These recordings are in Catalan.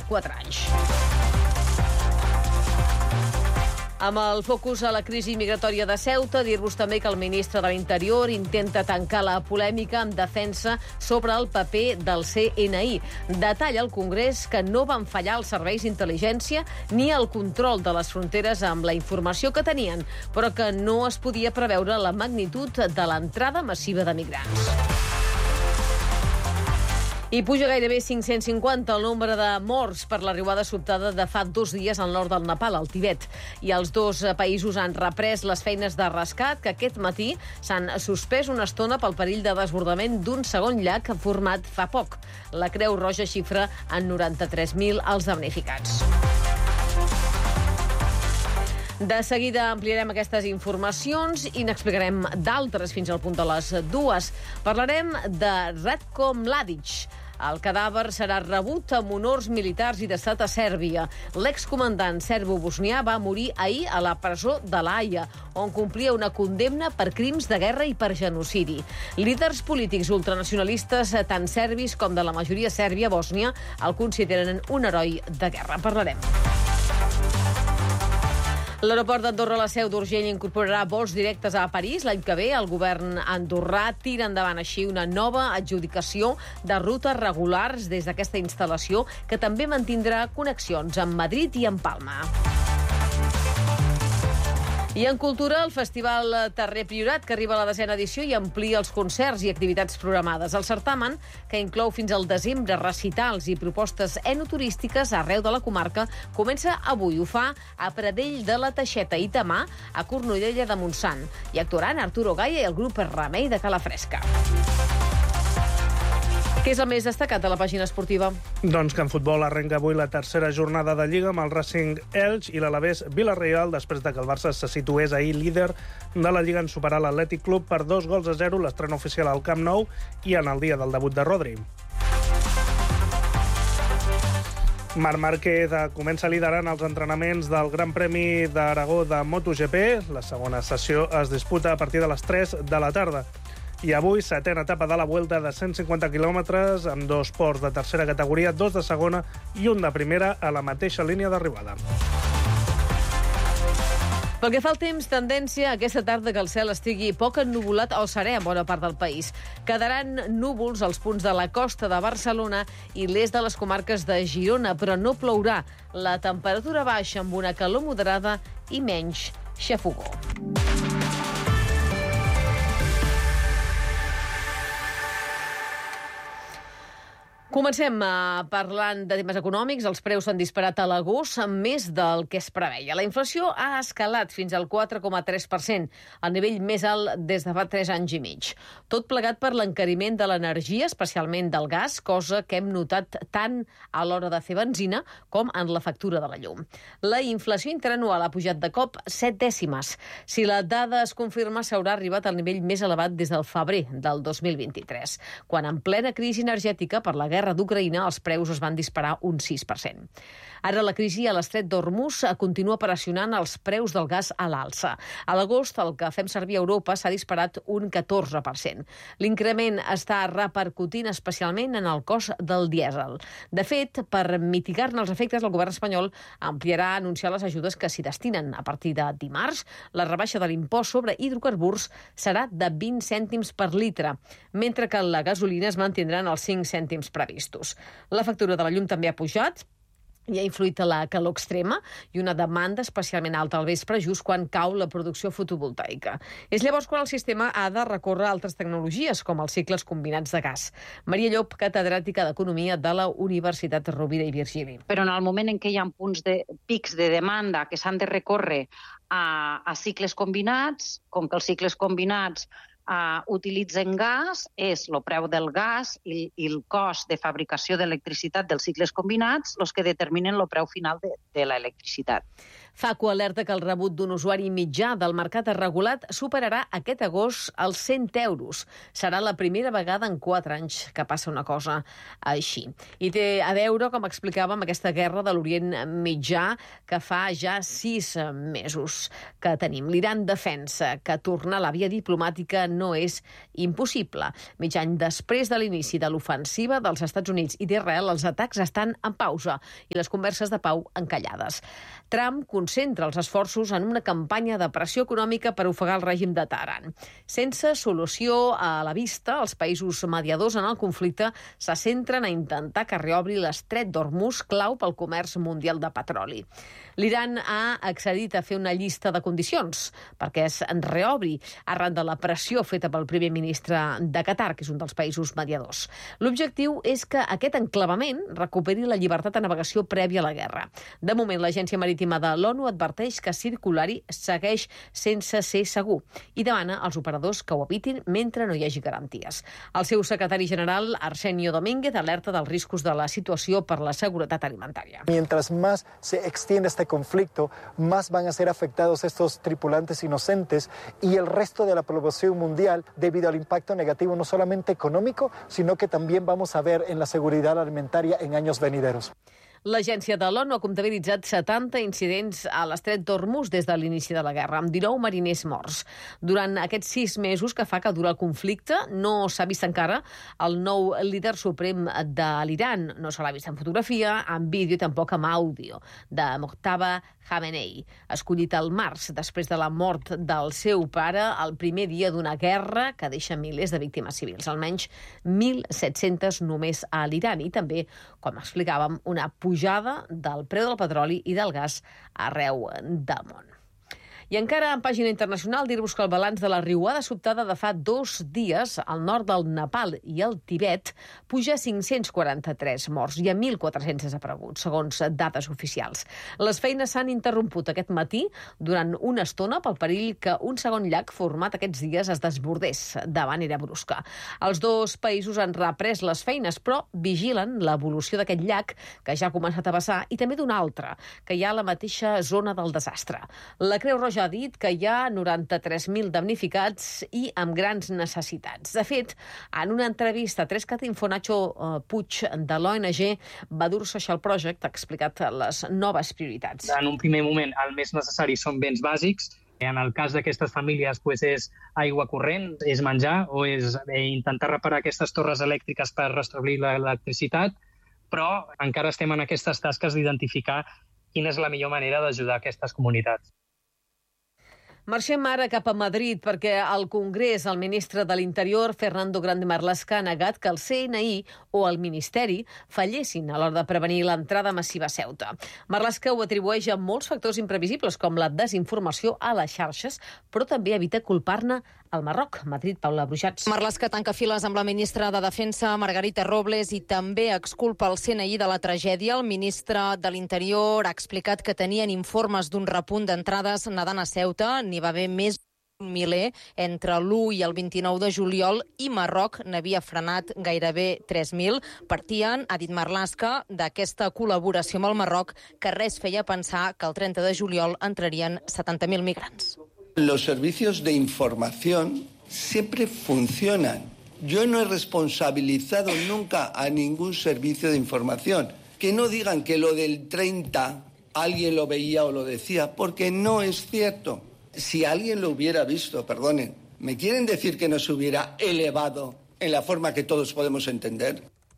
4 anys. Amb el focus a la crisi migratòria de Ceuta, dir-vos també que el ministre de l'Interior intenta tancar la polèmica en defensa sobre el paper del CNI. Detalla al Congrés que no van fallar els serveis d'intel·ligència ni el control de les fronteres amb la informació que tenien, però que no es podia preveure la magnitud de l'entrada massiva de migrants. I puja gairebé 550 el nombre de morts per l'arribada sobtada de fa 2 dies al nord del Nepal, al Tibet. I els dos països han reprès les feines de rescat que aquest matí s'han suspès una estona pel perill de desbordament d'un segon llac format fa poc. La Creu Roja xifra en 93.000 els damnificats. De seguida ampliarem aquestes informacions i n'explicarem d'altres fins al punt de les 2. Parlarem de Ratko Mladic. El cadàver serà rebut amb honors militars i d'estat a Sèrbia. L'excomandant serbo-bosnià va morir ahir a la presó de La Haia, on complia una condemna per crims de guerra i per genocidi. Líders polítics ultranacionalistes, tant serbis com de la majoria sèrbia a Bòsnia, el consideren un heroi de guerra. Parlarem. L'aeroport d'Andorra la Seu d'Urgell incorporarà vols directes a París. L'any que ve el govern andorrà tira endavant així una nova adjudicació de rutes regulars des d'aquesta instal·lació que també mantindrà connexions amb Madrid i amb Palma. I en cultura, el Festival Terrer Priorat, que arriba a la 10a edició i amplia els concerts i activitats programades. El certamen, que inclou fins al desembre recitals i propostes enoturístiques arreu de la comarca, comença avui. Ho fa a Pradell de la Teixeta i demà a Cornudella de Montsant. I actuaran Arturo Gaia i el grup Remei de Calafresca. Què és el més destacat de la pàgina esportiva? Doncs que en futbol arrenca avui la tercera jornada de Lliga amb el Racing Elx i l'Alavés Vila-real després de que el Barça se situés ahir líder de la Lliga en superar l'Atlètic Club per 2-0, l'estrena oficial al Camp Nou i en el dia del debut de Rodri. Marc Márquez comença liderant els entrenaments del Gran Premi d'Aragó de MotoGP. La segona sessió es disputa a partir de les 3 de la tarda. I avui, 7a etapa de la Vuelta de 150 quilòmetres, amb 2 ports de tercera categoria, 2 de segona i un de primera a la mateixa línia d'arribada. Pel que fa al temps, tendència aquesta tarda que el cel estigui poc ennuvolat o serè en bona part del país. Quedaran núvols als punts de la costa de Barcelona i l'est de les comarques de Girona, però no plourà. La temperatura baixa amb una calor moderada i menys xafogor. Comencem parlant de temes econòmics. Els preus s'han disparat a l'agost amb més del que es preveia. La inflació ha escalat fins al 4,3%, el nivell més alt des de fa 3 anys i mig. Tot plegat per l'encariment de l'energia, especialment del gas, cosa que hem notat tant a l'hora de fer benzina com en la factura de la llum. La inflació interanual ha pujat de cop 7 dècimes. Si la dada es confirma, s'haurà arribat al nivell més elevat des del febrer del 2023, quan en plena crisi energètica per la guerra d'Ucraïna els preus es van disparar un 6%. Ara la crisi a l'estret d'Hormuz continua pressionant els preus del gas a l'alça. A l'agost el que fem servir a Europa s'ha disparat un 14%. L'increment està repercutint especialment en el cost del dièsel. De fet, per mitigar-ne els efectes, el govern espanyol ampliarà a anunciar les ajudes que s'hi destinen. A partir de dimarts, la rebaixa de l'impost sobre hidrocarburs serà de 20 cèntims per litre, mentre que la gasolina es mantindrà en els 5 cèntims previstos. La factura de la llum també ha pujat i ha influït a la calor extrema i una demanda especialment alta al vespre, just quan cau la producció fotovoltaica. És llavors quan el sistema ha de recórrer a altres tecnologies, com els cicles combinats de gas. Maria Llop, catedràtica d'Economia de la Universitat Rovira i Virgili. Però en el moment en què hi ha pics de demanda que s'han de recórrer a cicles combinats, com que els cicles combinats utilitzen gas, és el preu del gas i el cost de fabricació d'electricitat dels cicles combinats els que determinen el preu final de l'electricitat. Facu alerta que el rebut d'un usuari mitjà del mercat regulat superarà aquest agost els 100 euros. Serà la primera vegada en 4 anys que passa una cosa així. I té a veure, com explicàvem, aquesta guerra de l'Orient Mitjà que fa ja 6 mesos que tenim. L'Iran defensa que tornar a la via diplomàtica no és impossible. Mig any després de l'inici de l'ofensiva dels Estats Units i d'Israel, els atacs estan en pausa i les converses de pau encallades. Trump concentra els esforços en una campanya de pressió econòmica per ofegar el règim de Teheran. Sense solució a la vista, els països mediadors en el conflicte se centren a intentar que reobri l'estret d'Hormuz, clau pel comerç mundial de petroli. L'Iran ha accedit a fer una llista de condicions perquè es reobri arran de la pressió feta pel primer ministre de Qatar, que és un dels països mediadors. L'objectiu és que aquest enclavament recuperi la llibertat de navegació prèvia a la guerra. De moment, l'Agència Marítima de l'ONU adverteix que Circulari segueix sense ser segur i demana als operadors que ho evitin mentre no hi hagi garanties. El seu secretari general, Arsenio Domínguez, alerta dels riscos de la situació per la seguretat alimentària. Mientras más se extiende este conflicto, más van a ser afectados estos tripulantes inocentes y el resto de la población mundial debido al impacto negativo no solamente económico, sino que también vamos a ver en la seguridad alimentaria en años venideros. L'agència de l'ONU ha comptabilitzat 70 incidents a l'estret d'Hormuz des de l'inici de la guerra, amb 19 mariners morts. Durant aquests 6 mesos que fa que dura el conflicte, no s'ha vist encara el nou líder suprem de l'Iran. No se l'ha vist en fotografia, en vídeo i tampoc amb àudio, de Mojtaba Khamenei, escollit al març després de la mort del seu pare el primer dia d'una guerra que deixa milers de víctimes civils, almenys 1.700 només a l'Iran, i també, com explicàvem, una pujada del preu del petroli i del gas arreu del món. I encara en pàgina internacional, dir-vos que el balanç de la riuada sobtada de fa 2 dies al nord del Nepal i el Tibet puja a 543 morts i a 1.400 desapareguts, segons dades oficials. Les feines s'han interromput aquest matí durant una estona pel perill que un segon llac format aquests dies es desbordés de manera brusca. Els 2 països han reprès les feines, però vigilen l'evolució d'aquest llac, que ja ha començat a vessar, i també d'un altre, que hi ha a la mateixa zona del desastre. La Creu Roja ha dit que hi ha 93.000 damnificats i amb grans necessitats. De fet, en una entrevista a 3cat Info, Nacho Puig, de l'ONG Badur Social Project, ha explicat les noves prioritats. En un primer moment, el més necessari són béns bàsics. En el cas d'aquestes famílies, és aigua corrent, és menjar o és intentar reparar aquestes torres elèctriques per restablir l'electricitat, però encara estem en aquestes tasques d'identificar quina és la millor manera d'ajudar aquestes comunitats. Marxem ara cap a Madrid perquè al Congrés el ministre de l'Interior, Fernando Grande Marlaska, ha negat que el CNI o el Ministeri fallessin a l'hora de prevenir l'entrada massiva a Ceuta. Marlaska ho atribueix a molts factors imprevisibles, com la desinformació a les xarxes, però també evita culpar-ne al Marroc. Madrid, Paula Brujats. Marlaska tanca files amb la ministra de Defensa, Margarita Robles, i també exculpa el CNI de la tragèdia. El ministre de l'Interior ha explicat que tenien informes d'un repunt d'entrades nedant a Ceuta. N'hi va haver més d'un miler entre l'1 i el 29 de juliol i Marroc n'havia frenat gairebé 3.000. Partien, ha dit Marlaska, d'aquesta col·laboració amb el Marroc que res feia pensar que el 30 de juliol entrarien 70.000 migrants. Los servicios de información siempre funcionan. Yo no he responsabilizado nunca a ningún servicio de información. Que no digan que lo del 30 alguien lo veía o lo decía, porque no es cierto. Si alguien lo hubiera visto, perdonen, ¿me quieren decir que no se hubiera elevado en la forma que todos podemos entender?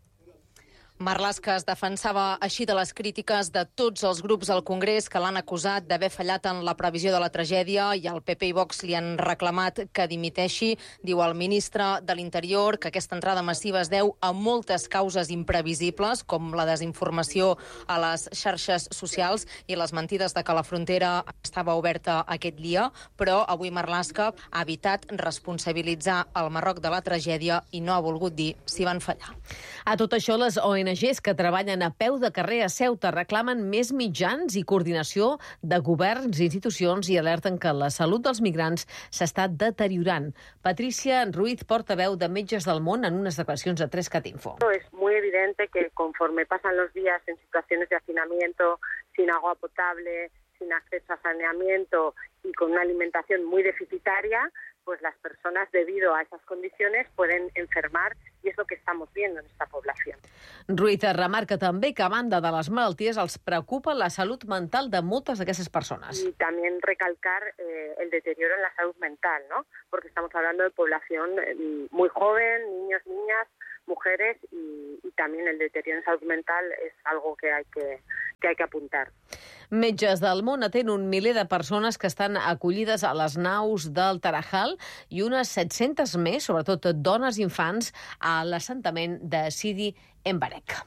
Marlaska es defensava així de les crítiques de tots els grups al Congrés que l'han acusat d'haver fallat en la previsió de la tragèdia, i el PP i Vox li han reclamat que dimiteixi. Diu el ministre de l'Interior que aquesta entrada massiva es deu a moltes causes imprevisibles, com la desinformació a les xarxes socials i les mentides de que la frontera estava oberta aquest dia, però avui Marlaska ha evitat responsabilitzar el Marroc de la tragèdia i no ha volgut dir si van fallar. A tot això, les ONG ONGs que treballen a peu de carrer a Ceuta reclamen més mitjans i coordinació de governs i institucions i alerten que la salut dels migrants s'està deteriorant. Patricia Ruiz, portaveu de Metges del Món, en unes declaracions a 3cat Info. Es muy evidente que conforme pasan los días en situaciones de hacinamiento, sin agua potable, sin acceso a saneamiento y con una alimentación muy deficitaria, pues las personas, debido a esas condiciones, pueden enfermar y es lo que estamos viendo en esta población. Ruiz remarca també que, a banda de les malalties, els preocupa la salut mental de moltes d'aquestes persones. Y también recalcar el deterioro en la salud mental, ¿no? Porque estamos hablando de población muy joven, niños, niñas, mujeres y también el deterioro en salud mental es algo que hay que apuntar. Metges del Món atén un miler de persones que estan acollides a les naus del Tarajal i unes 700 més, sobretot dones i infants, a l'assentament de Sidi Embarek.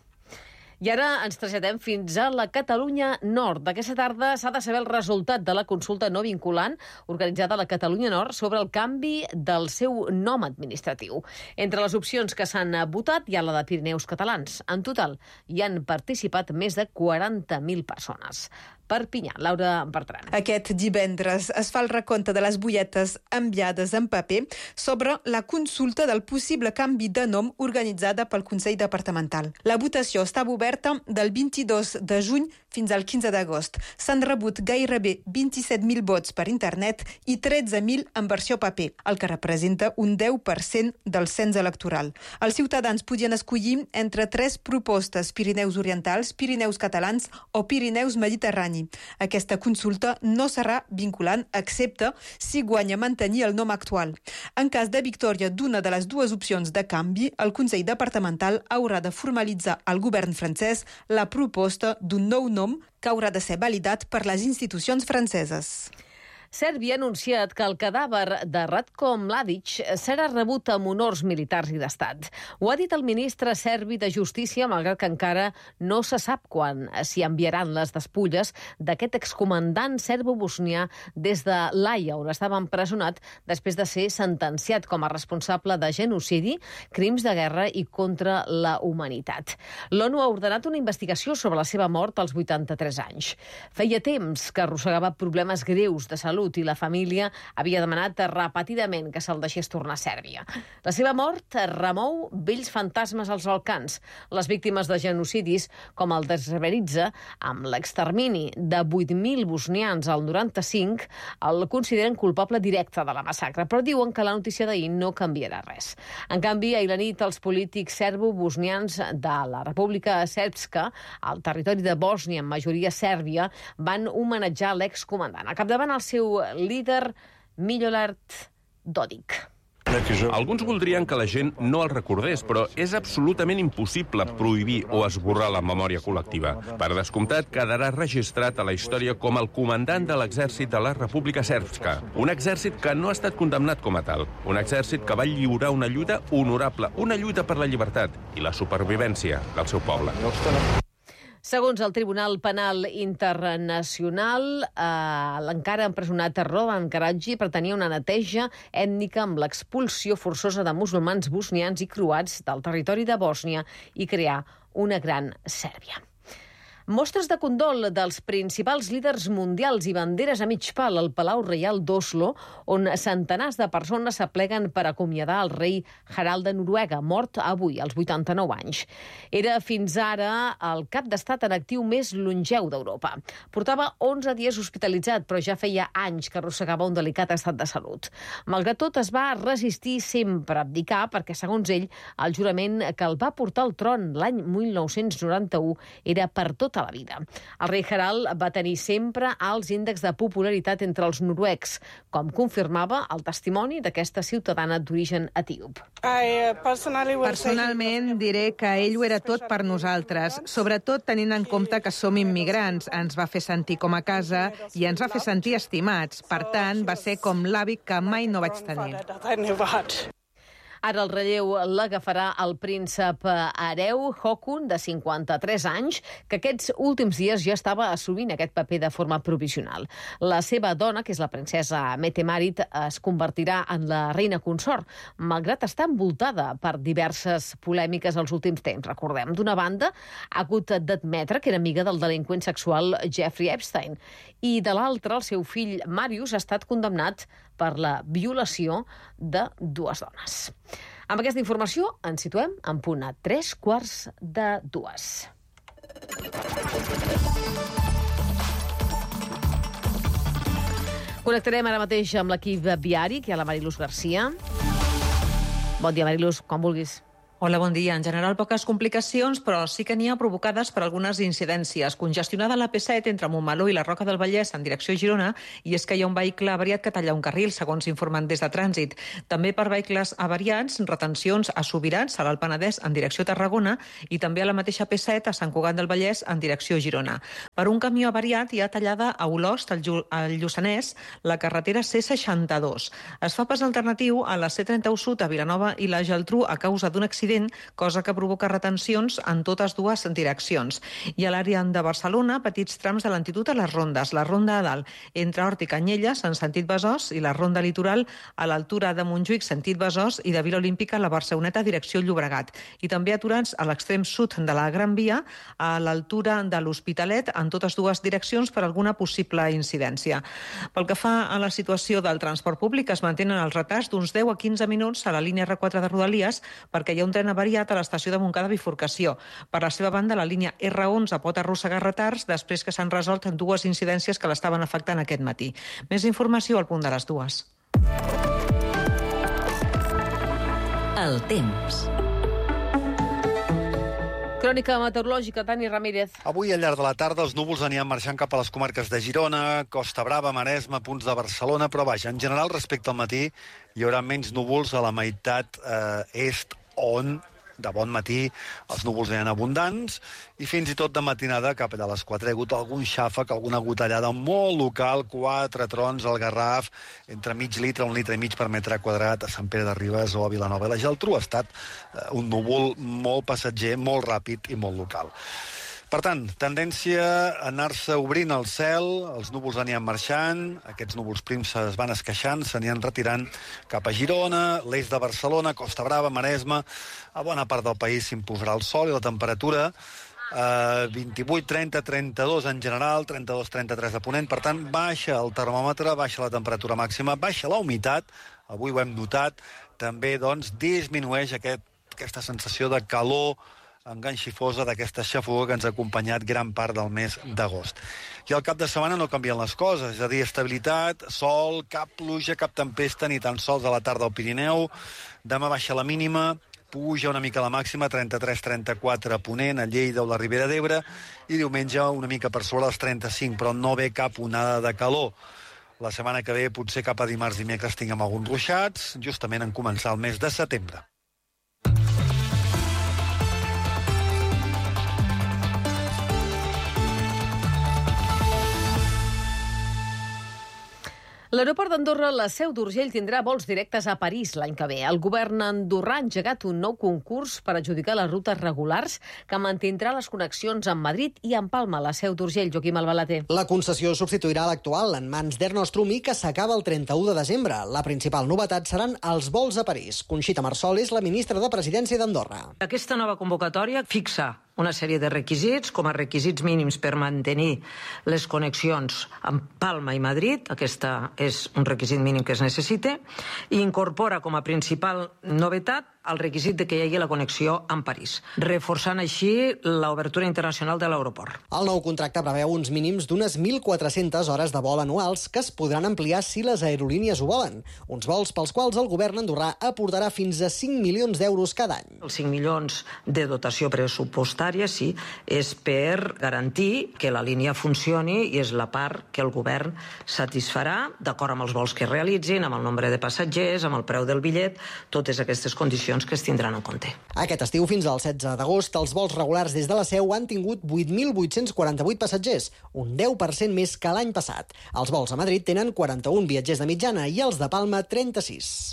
I ara ens traslladem fins a la Catalunya Nord. Aquesta tarda s'ha de saber el resultat de la consulta no vinculant organitzada a la Catalunya Nord sobre el canvi del seu nom administratiu. Entre les opcions que s'han votat hi ha la de Pirineus Catalans. En total hi han participat més de 40.000 persones. Perpinyà, Laura Bertran. Aquest divendres es fa el recompte de les butlletes enviades en paper sobre la consulta del possible canvi de nom organitzada pel Consell Departamental. La votació estava oberta del 22 de juny fins al 15 d'agost. S'han rebut gairebé 27.000 vots per internet i 13.000 en versió paper, el que representa un 10% del cens electoral. Els ciutadans podien escollir entre 3 propostes: Pirineus Orientals, Pirineus Catalans o Pirineus Mediterrani. Aquesta consulta no serà vinculant, excepte si guanya mantenir el nom actual. En cas de victòria d'una de les dues opcions de canvi, el Consell Departamental haurà de formalitzar al govern francès la proposta d'un nou nom que haurà de ser validat per les institucions franceses. Sèrbia ha anunciat que el cadàver de Ratko Mladic serà rebut amb honors militars i d'estat. Ho ha dit el ministre serbi de Justícia, malgrat que encara no se sap quan s'hi enviaran les despulles d'aquest excomandant serbo-bosnià des de l'Haia, on estava empresonat després de ser sentenciat com a responsable de genocidi, crims de guerra i contra la humanitat. L'ONU ha ordenat una investigació sobre la seva mort als 83 anys. Feia temps que arrossegava problemes greus de salut i la família havia demanat repetidament que se'l deixés tornar a Sèrbia. La seva mort remou vells fantasmes als Balcans. Les víctimes de genocidis, com el de Srebrenica, amb l'extermini de 8.000 bosnians al 95, el consideren culpable directe de la massacre, però diuen que la notícia d'ahir no canviarà res. En canvi, ahir la nit, els polítics serbo-bosnians de la República Sèrbska, al territori de Bòsnia, en majoria sèrbia, van homenatjar l'excomandant. Al capdavant el seu líder, Milorad Dodik. Alguns voldrien que la gent no el recordés, però és absolutament impossible prohibir o esborrar la memòria col·lectiva. Per descomptat, quedarà registrat a la història com el comandant de l'exèrcit de la República Sèrbska. Un exèrcit que no ha estat condemnat com a tal. Un exèrcit que va lliurar una lluita honorable, una lluita per la llibertat i la supervivència del seu poble. Segons el Tribunal Penal Internacional, l'encara empresonat Rodan Karadzic pretenia una neteja ètnica amb l'expulsió forçosa de musulmans bosnians i croats del territori de Bòsnia i crear una gran Sèrbia. Mostres de condol dels principals líders mundials i banderes a mig pal al Palau Reial d'Oslo, on centenars de persones s'apleguen per acomiadar el rei Harald de Noruega, mort avui, als 89 anys. Era fins ara el cap d'estat en actiu més longeu d'Europa. Portava 11 dies hospitalitzat, però ja feia anys que arrossegava un delicat estat de salut. Malgrat tot, es va resistir sempre a abdicar perquè, segons ell, el jurament que el va portar al tron l'any 1991 era per tota la vida. El rei Harald va tenir sempre alts índexs de popularitat entre els noruecs, com confirmava el testimoni d'aquesta ciutadana d'origen etíop. Personalment diré que ell ho era tot per nosaltres, sobretot tenint en compte que som immigrants. Ens va fer sentir com a casa i ens va fer sentir estimats. Per tant, va ser com l'avi que mai no vaig tenir. Ara el relleu l'agafarà el príncep hereu Haakon, de 53 anys, que aquests últims dies ja estava assumint aquest paper de forma provisional. La seva dona, que és la princesa Mette-Marit, es convertirà en la reina consort, malgrat estar envoltada per diverses polèmiques als últims temps. Recordem, d'una banda, ha hagut d'admetre que era amiga del delinqüent sexual Jeffrey Epstein, i de l'altra, el seu fill Marius ha estat condemnat per la violació de 2 dones. Amb aquesta informació ens situem en punt a 3:45. Connectarem ara mateix amb l'equip viari, que hi ha la Mariluz Garcia. Bon dia, Mariluz, quan vulguis. Hola, bon dia. En general, poques complicacions, però sí que n'hi ha provocades per algunes incidències. Congestionada la P7 entre Montmeló i la Roca del Vallès en direcció a Girona, i és que hi ha un vehicle avariat que talla un carril, segons informen des de Trànsit. També per vehicles avariats, retencions a Subirats, a l'Alt Penedès, en direcció a Tarragona, i també a la mateixa P7 a Sant Cugat del Vallès, en direcció a Girona. Per un camió avariat hi ha tallada a Olost, al Lluçanès, la carretera C62. Es fa pas alternatiu a la C31 Sud a Vilanova i la Geltrú a causa d'un accident, cosa que provoca retencions en totes dues direccions. I a l'àrea de Barcelona, petits trams de lentitud a les rondes. La ronda a dalt, entre Hort i Canyelles, en sentit Besòs, i la ronda litoral a l'altura de Montjuïc, sentit Besòs, i de Vila Olímpica, a la Barceloneta, direcció Llobregat. I també aturats a l'extrem sud de la Gran Via, a l'altura de l'Hospitalet, en totes dues direccions per alguna possible incidència. Pel que fa a la situació del transport públic, es mantenen els retards d'uns 10 a 15 minuts a la línia R4 de Rodalies, perquè hi ha un tren avariat a l'estació de Montcada Bifurcació. Per la seva banda, la línia R11 pot arrossegar retards després que s'han resolt dues incidències que l'estaven afectant aquest matí. Més informació al punt de les 2. El temps. Crònica meteorològica, Dani Ramírez. Avui, al llarg de la tarda, els núvols aniran marxant cap a les comarques de Girona, Costa Brava, Maresme, punts de Barcelona, però vaja, en general, respecte al matí, hi haurà menys núvols a la meitat est, on de bon matí els núvols eren abundants, i fins i tot de matinada cap allà a les 4 hi ha hagut algun xàfec, alguna gotellada molt local, 4 trons al Garraf, entre mig litre, 1,5 litres per metre quadrat a Sant Pere de Ribes o a Vilanova i la Geltrú. Ha estat un núvol molt passatger, molt ràpid i molt local. Per tant, tendència a anar-se obrint el cel, els núvols aniran marxant, aquests núvols prims es van esqueixant, s'aniran retirant cap a Girona, l'est de Barcelona, Costa Brava, Maresme. A bona part del país s'imposarà el sol i la temperatura 28, 30, 32 en general, 32, 33 de ponent. Per tant, baixa el termòmetre, baixa la temperatura màxima, baixa la humitat, avui ho hem notat, també doncs disminueix aquesta sensació de calor enganxifosa d'aquesta xafogor que ens ha acompanyat gran part del mes d'agost. I al cap de setmana no canvien les coses, és a dir, estabilitat, sol, cap pluja, cap tempesta, ni tan sols a la tarda al Pirineu. Demà baixa la mínima, puja una mica la màxima, 33-34 a Ponent, a Lleida o la Ribera d'Ebre, i diumenge una mica per sobre les 35, però no ve cap onada de calor. La setmana que ve, potser cap a dimarts i dimecres, tinguem alguns ruixats, justament en començar el mes de setembre. L'aeroport d'Andorra, la Seu d'Urgell, tindrà vols directes a París l'any que ve. El govern andorrà ha engegat un nou concurs per adjudicar les rutes regulars que mantindrà les connexions amb Madrid i amb Palma, la Seu d'Urgell. Joaquim Albalater. La concessió substituirà l'actual en mans d'Air Nostrum i que s'acaba el 31 de desembre. La principal novetat seran els vols a París. Conxita Marsol és la ministra de Presidència d'Andorra. Aquesta nova convocatòria fixa una sèrie de requisits, com a requisits mínims per mantenir les connexions amb Palma i Madrid, aquesta és un requisit mínim que es necessita, i incorpora com a principal novetat el requisit de que hi hagi la connexió amb París, reforçant així l'obertura internacional de l'aeroport. El nou contracte preveu uns mínims d'unes 1.400 hores de vol anuals que es podran ampliar si les aerolínies ho volen. Uns vols pels quals el govern andorrà aportarà fins a 5 milions d'euros cada any. Els 5 milions de dotació pressupostària, sí, és per garantir que la línia funcioni i és la part que el govern satisfarà d'acord amb els vols que realitzin, amb el nombre de passatgers, amb el preu del bitllet, totes aquestes condicions que es tindran en compte. Aquest estiu, fins al 16 d'agost, els vols regulars des de la Seu han tingut 8.848 passatgers, un 10% més que l'any passat. Els vols a Madrid tenen 41 viatgers de mitjana i els de Palma 36.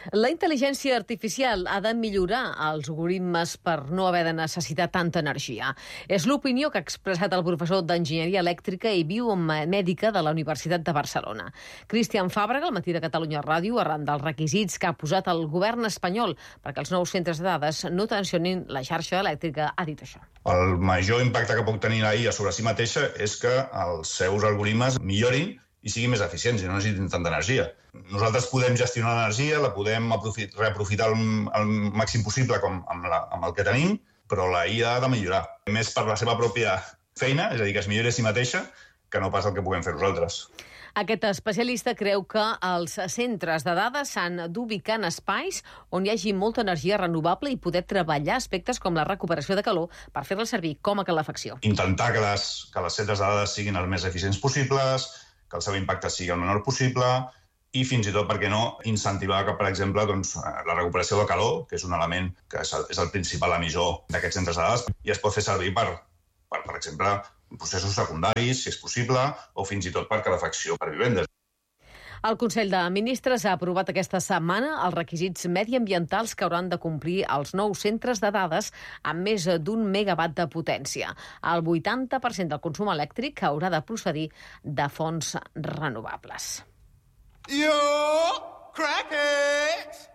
La intel·ligència artificial ha de millorar els algoritmes per no haver de necessitar tanta energia. És l'opinió que ha expressat el professor d'Enginyeria Elèctrica i Biomèdica de la Universitat de Barcelona. Cristian Fàbrega, al Matí de Catalunya Ràdio, arran dels requisits que ha posat el govern espanyol perquè els nous centres de dades no tensionin la xarxa elèctrica, ha dit això. El major impacte que pot tenir la IA sobre si mateixa és que els seus algoritmes millorin i siguin més eficients i no necessitin tanta energia. Nosaltres podem gestionar l'energia, la podem reaprofitar el màxim possible amb el que tenim, però la IA ha de millorar. Més per la seva pròpia feina, és a dir, que es millori a si mateixa, que no pas el que puguem fer nosaltres. Aquest especialista creu que els centres de dades s'han d'ubicar en espais on hi hagi molta energia renovable i poder treballar aspectes com la recuperació de calor per fer-la servir com a calefacció. Intentar que les centres de dades siguin els més eficients possibles, que el seu impacte sigui el menor possible i fins i tot, per què no, incentivar que, per exemple, la recuperació de calor, que és un element que és el principal emissor d'aquests centres de dades, i es pot fer servir per exemple, processos secundaris, si és possible, o fins i tot per calefacció per vivendes. El Consell de Ministres ha aprovat aquesta setmana els requisits mediambientals que hauran de complir els nous centres de dades amb més d'1 megawatt de potència. El 80% del consum elèctric haurà de procedir de fonts renovables. Yo, crackheads!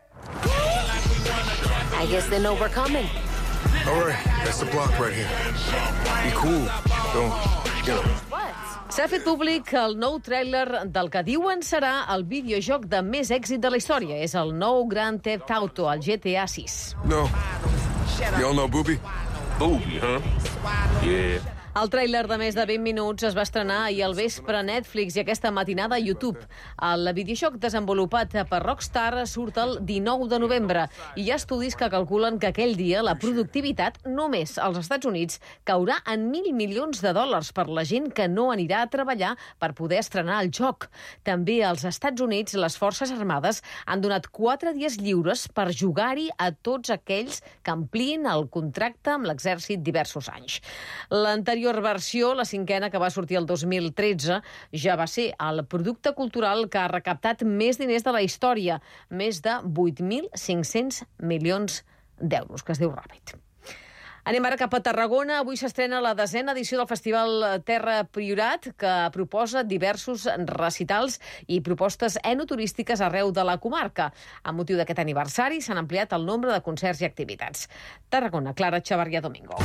I guess they know we're coming. All right, that's the block right here. Be cool. Don't, What? S'ha fet públic el nou tràiler del que diuen serà el videojoc de més èxit de la història. És el nou Grand Theft Auto, el GTA 6. No. Y'all know Booby? Booby, huh? Yeah. El tràiler de més de 20 minuts es va estrenar ahir al vespre a Netflix i aquesta matinada a YouTube. El videojoc desenvolupat per Rockstar surt el 19 de novembre i hi ha estudis que calculen que aquell dia la productivitat només als Estats Units caurà en $1.000 milions per la gent que no anirà a treballar per poder estrenar el joc. També als Estats Units les Forces Armades han donat 4 dies lliures per jugar-hi a tots aquells que ampliïn el contracte amb l'exèrcit diversos anys. L'anterior versió, la 5a, que va sortir el 2013, ja va ser el producte cultural que ha recaptat més diners de la història, més de 8.500 milions d'euros, que es diu ràpid. Anem ara cap a Tarragona. Avui s'estrena la 10a edició del Festival Terra Priorat, que proposa diversos recitals i propostes enoturístiques arreu de la comarca. A motiu d'aquest aniversari s'han ampliat el nombre de concerts i activitats. Tarragona, Clara Chavarria Domingo.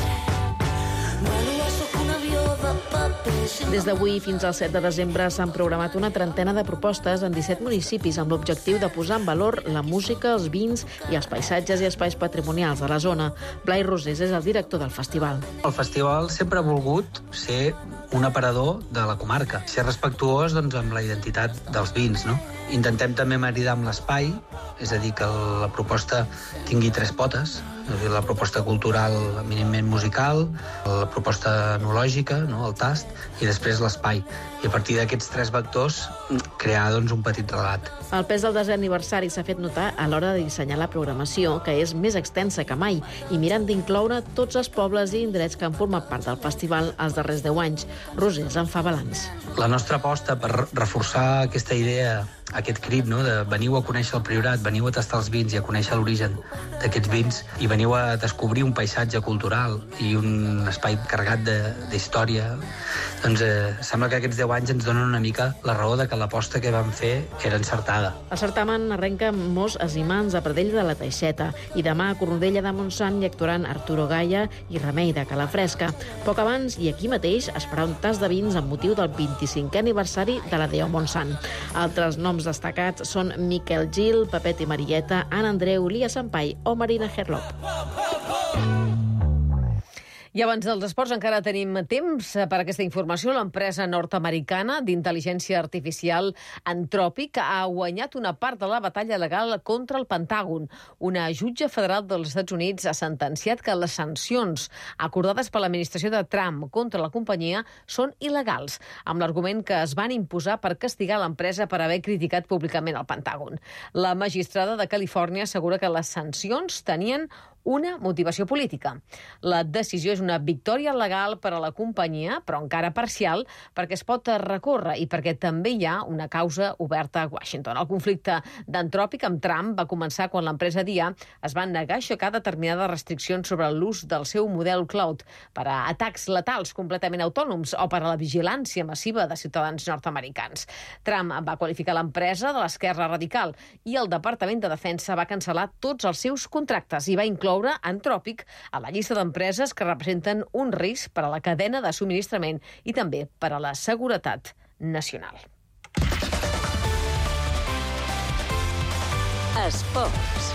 Des d'avui fins al 7 de desembre s'han programat una trentena de propostes en 17 municipis amb l'objectiu de posar en valor la música, els vins i els paisatges i espais patrimonials de la zona. Blai Rosés és el director del festival. El festival sempre ha volgut ser un aparador de la comarca, ser respectuós amb la identitat dels vins, no? Intentem també maridar amb l'espai, és a dir, que la proposta tingui 3 potes, la proposta cultural eminentment musical, la proposta enològica, no, el tast, i després l'espai. I a partir d'aquests 3 vectors crear un petit relat. El pes del 10è aniversari s'ha fet notar a l'hora de dissenyar la programació, que és més extensa que mai, i mirant d'incloure tots els pobles i indrets que han format part del festival els darrers 10 anys. Rosés en fa balanç. La nostra aposta per reforçar aquesta idea, aquest crit, no, de veniu a conèixer el Priorat, veniu a tastar els vins i a conèixer l'origen d'aquests vins i veniu a descobrir un paisatge cultural i un espai carregat d'història, doncs sembla que aquests 10 anys ens donen una mica la raó de que l'aposta que vam fer era encertada. El certamen arrenca amb Mos Asimans a Pradell de la Teixeta i demà a Cornudella de Montsant hi actuaran Arturo Gaia i Remei de Calafresca. Poc abans i aquí mateix es farà un tas de vins amb motiu del 25è aniversari de la Déu Montsant. Altres noms destacats són Miquel Gil, Pepet i Marieta, Anna Andreu, Lia Sampai o Marina Herlop. I abans dels esports encara tenim temps per aquesta informació. L'empresa nord-americana d'intel·ligència artificial Anthropic ha guanyat una part de la batalla legal contra el Pentàgon. Una jutge federal dels Estats Units ha sentenciat que les sancions acordades per l'administració de Trump contra la companyia són il·legals, amb l'argument que es van imposar per castigar l'empresa per haver criticat públicament el Pentàgon. La magistrada de Califòrnia assegura que les sancions tenien una motivació política. La decisió és una victòria legal per a la companyia, però encara parcial, perquè es pot recórrer i perquè també hi ha una causa oberta a Washington. El conflicte d'Anthropic amb Trump va començar quan l'empresa DIA es va negar a aixecar determinades restriccions sobre l'ús del seu model cloud per a atacs letals completament autònoms o per a la vigilància massiva de ciutadans nord-americans. Trump va qualificar l'empresa de l'esquerra radical i el Departament de Defensa va cancel·lar tots els seus contractes i va incloure Anthropic a la llista d'empreses que representen un risc per a la cadena de subministrament i també per a la seguretat nacional. Esports.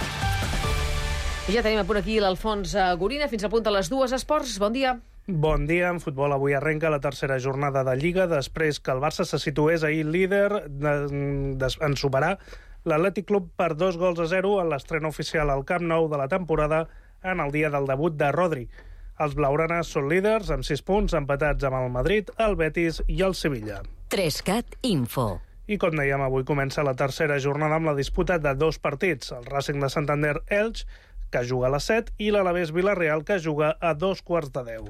Ja tenim a punt aquí l'Alfons Gorina, fins a punt a les 2 esports. Bon dia. Bon dia. En futbol avui arrenca la tercera jornada de Lliga després que el Barça se situés ahir líder en superar l'Atlètic Club per 2-0 en l'estrena oficial al Camp Nou de la temporada en el dia del debut de Rodri. Els blaugranes són líders amb 6 punts, empatats amb el Madrid, el Betis i el Sevilla. 3CAT Info. I com dèiem, avui comença la tercera jornada amb la disputa de 2 partits. El Racing de Santander-Elx, que juga a les 7, i l'Alavés Vila-real, que juga a 9:45.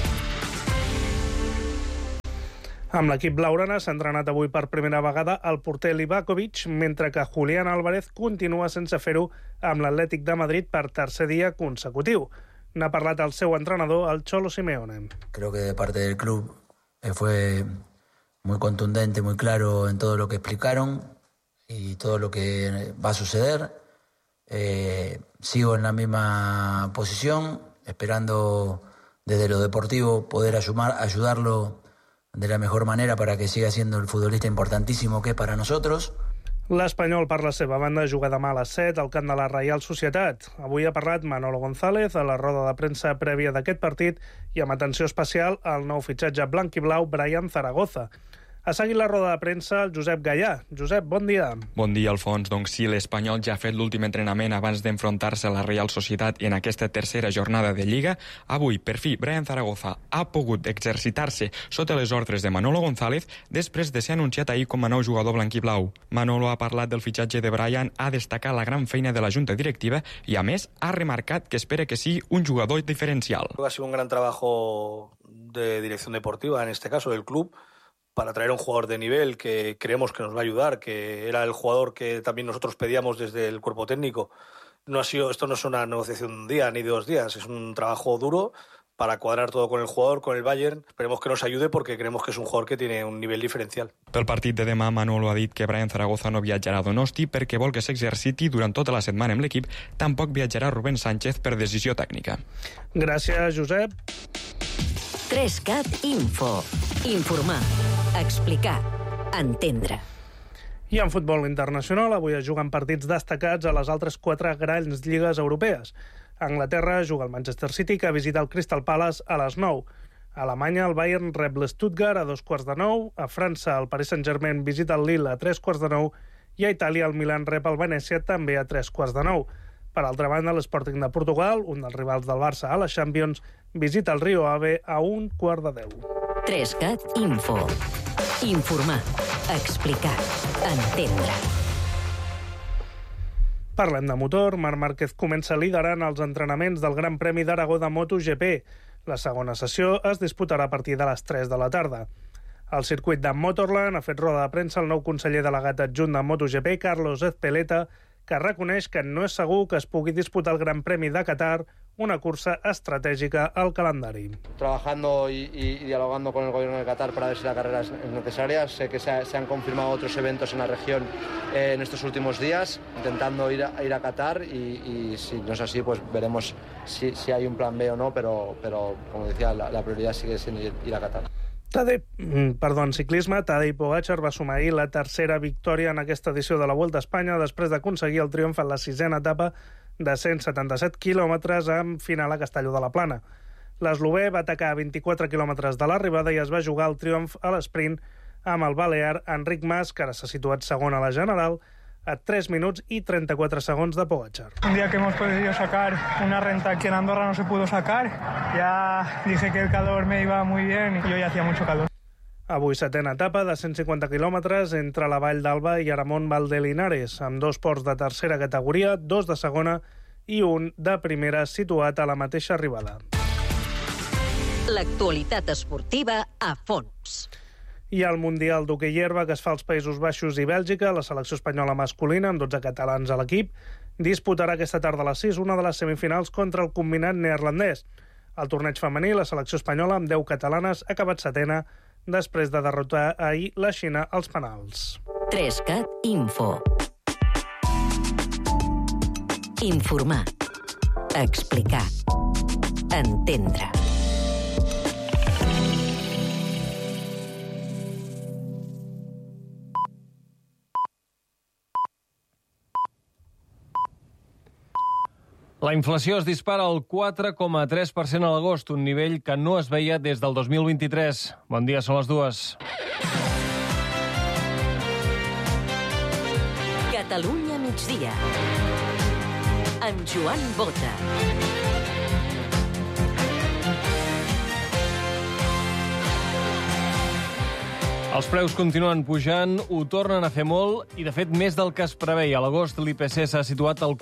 Amb l'equip blaugrana s'ha entrenat avui per primera vegada el porter Livakovic, mentre que Julián Álvarez continua sense fer-ho amb l'Atlètic de Madrid per tercer dia consecutiu. N'ha parlat el seu entrenador, el Cholo Simeone. Creo que de parte del club fue muy contundente, muy claro en todo lo que explicaron y todo lo que va a suceder. Sigo en la misma posición, esperando desde lo deportivo poder ayudarlo de la mejor manera para que siga siendo el futbolista importantísimo que es para nosotros. L'Espanyol, per la seva banda, juga demà a les 7 al camp de la Reial Societat. Avui ha parlat Manolo González a la roda de premsa prèvia d'aquest partit i amb atenció especial al nou fitxatge blanc i blau Brian Zaragoza. Ha seguit la roda de premsa el Josep Gallà. Josep, bon dia. Bon dia, Alfons. Doncs sí, l'Espanyol ja ha fet l'últim entrenament abans d'enfrontar-se a la Reial Societat en aquesta tercera jornada de Lliga. Avui, per fi, Brian Zaragoza ha pogut exercitar-se sota les ordres de Manolo González després de ser anunciat ahir com a nou jugador blanquiblau. Manolo ha parlat del fitxatge de Brian, ha destacat la gran feina de la Junta Directiva i, a més, ha remarcat que espera que sigui un jugador diferencial. Ha sido un gran trabajo de dirección deportiva, en este caso del club, para traer a un jugador de nivel que creemos que nos va a ayudar, que era el jugador que también nosotros pedíamos desde el cuerpo técnico. Esto no es una negociación de un día ni de 2 días, es un trabajo duro para cuadrar todo con el jugador, con el Bayern. Esperemos que nos ayude porque creemos que es un jugador que tiene un nivel diferencial. Pel partit de demà, Manolo ha dit que Brian Zaragoza no viatjarà a Donosti perquè vol que s'exerciti durant tota la setmana amb l'equip. Tampoc viatjarà Rubén Sánchez per decisió tècnica. Gràcies, Josep. 3CAT Info. Informar, explicar, entendre. I en futbol internacional, avui es juguen partits destacats a les altres 4 grans lligues europees. A Anglaterra juga el Manchester City, que visita el Crystal Palace a les 9. A Alemanya, el Bayern rep l'Stuttgart a 9:15. A França, el Paris Saint-Germain visita el Lille a 9:15. I a Itàlia, el Milan rep el Venècia també a 9:15. Per altra banda, l'Sporting de Portugal, un dels rivals del Barça a la Champions, visita el Rio Ave a 9:15. 3CAT Info. Informar, explicar, entendre. Parlem de motor. Marc Márquez comença liderant els entrenaments del Gran Premi d'Aragó de MotoGP. La segona sessió es disputarà a partir de les 3 de la tarda. Al circuit de Motorland ha fet roda de premsa el nou conseller delegat adjunt de MotoGP, Carlos Ezpeleta, que reconeix que no és segur que es pugui disputar el Gran Premi de Qatar, una cursa estratègica al calendari. Trabajando y dialogando con el gobierno de Qatar para ver si la carrera es necesaria. Sé que se han confirmado otros eventos en la región en estos últimos días, intentando ir a Qatar y si no es así, pues veremos si hay un plan B o no, pero como decía, la prioridad sigue siendo ir a Qatar. En ciclisme, Tadej Pogačar va sumar ahir la tercera victòria en aquesta edició de la Vuelta a Espanya després d'aconseguir el triomf en la 6a etapa de 177 quilòmetres amb final a Castelló de la Plana. L'eslovè va atacar a 24 quilòmetres de l'arribada i es va jugar el triomf a l'esprint amb el balear Enric Mas, que ara s'ha situat segon a la general, a 3 minuts y 34 segundos de Pogačar. Un día que hemos podido sacar una renta que en Andorra no se pudo sacar. Ya dije que el calor me iba muy bien y hoy hacía mucho calor. Avui setena etapa de 150 quilòmetres entre la Vall d'Alba i Aramón Valdelinares, amb 2 ports de tercera categoria, 2 de segona i un de primera situat a la mateixa arribada. L'actualitat esportiva a fons. I al Mundial d'hoquei herba que es fa als Països Baixos i Bèlgica, la selecció espanyola masculina, amb 12 catalans a l'equip, disputarà aquesta tarda a les 6 una de les semifinals contra el combinat neerlandès. Al torneig femení, la selecció espanyola, amb 10 catalanes, ha acabat setena després de derrotar ahir la Xina als penals. 3CAT Info. Informar. Explicar. Entendre. La inflació es dispara al 4,3% a l'agost, un nivell que no es veia des del 2023. Bon dia, són les 2. Catalunya migdia. Amb Joan Bota. Els preus continuen pujant, ho tornen a fer molt i, de fet, més del que es preveia. A l'agost l'IPC s'ha situat al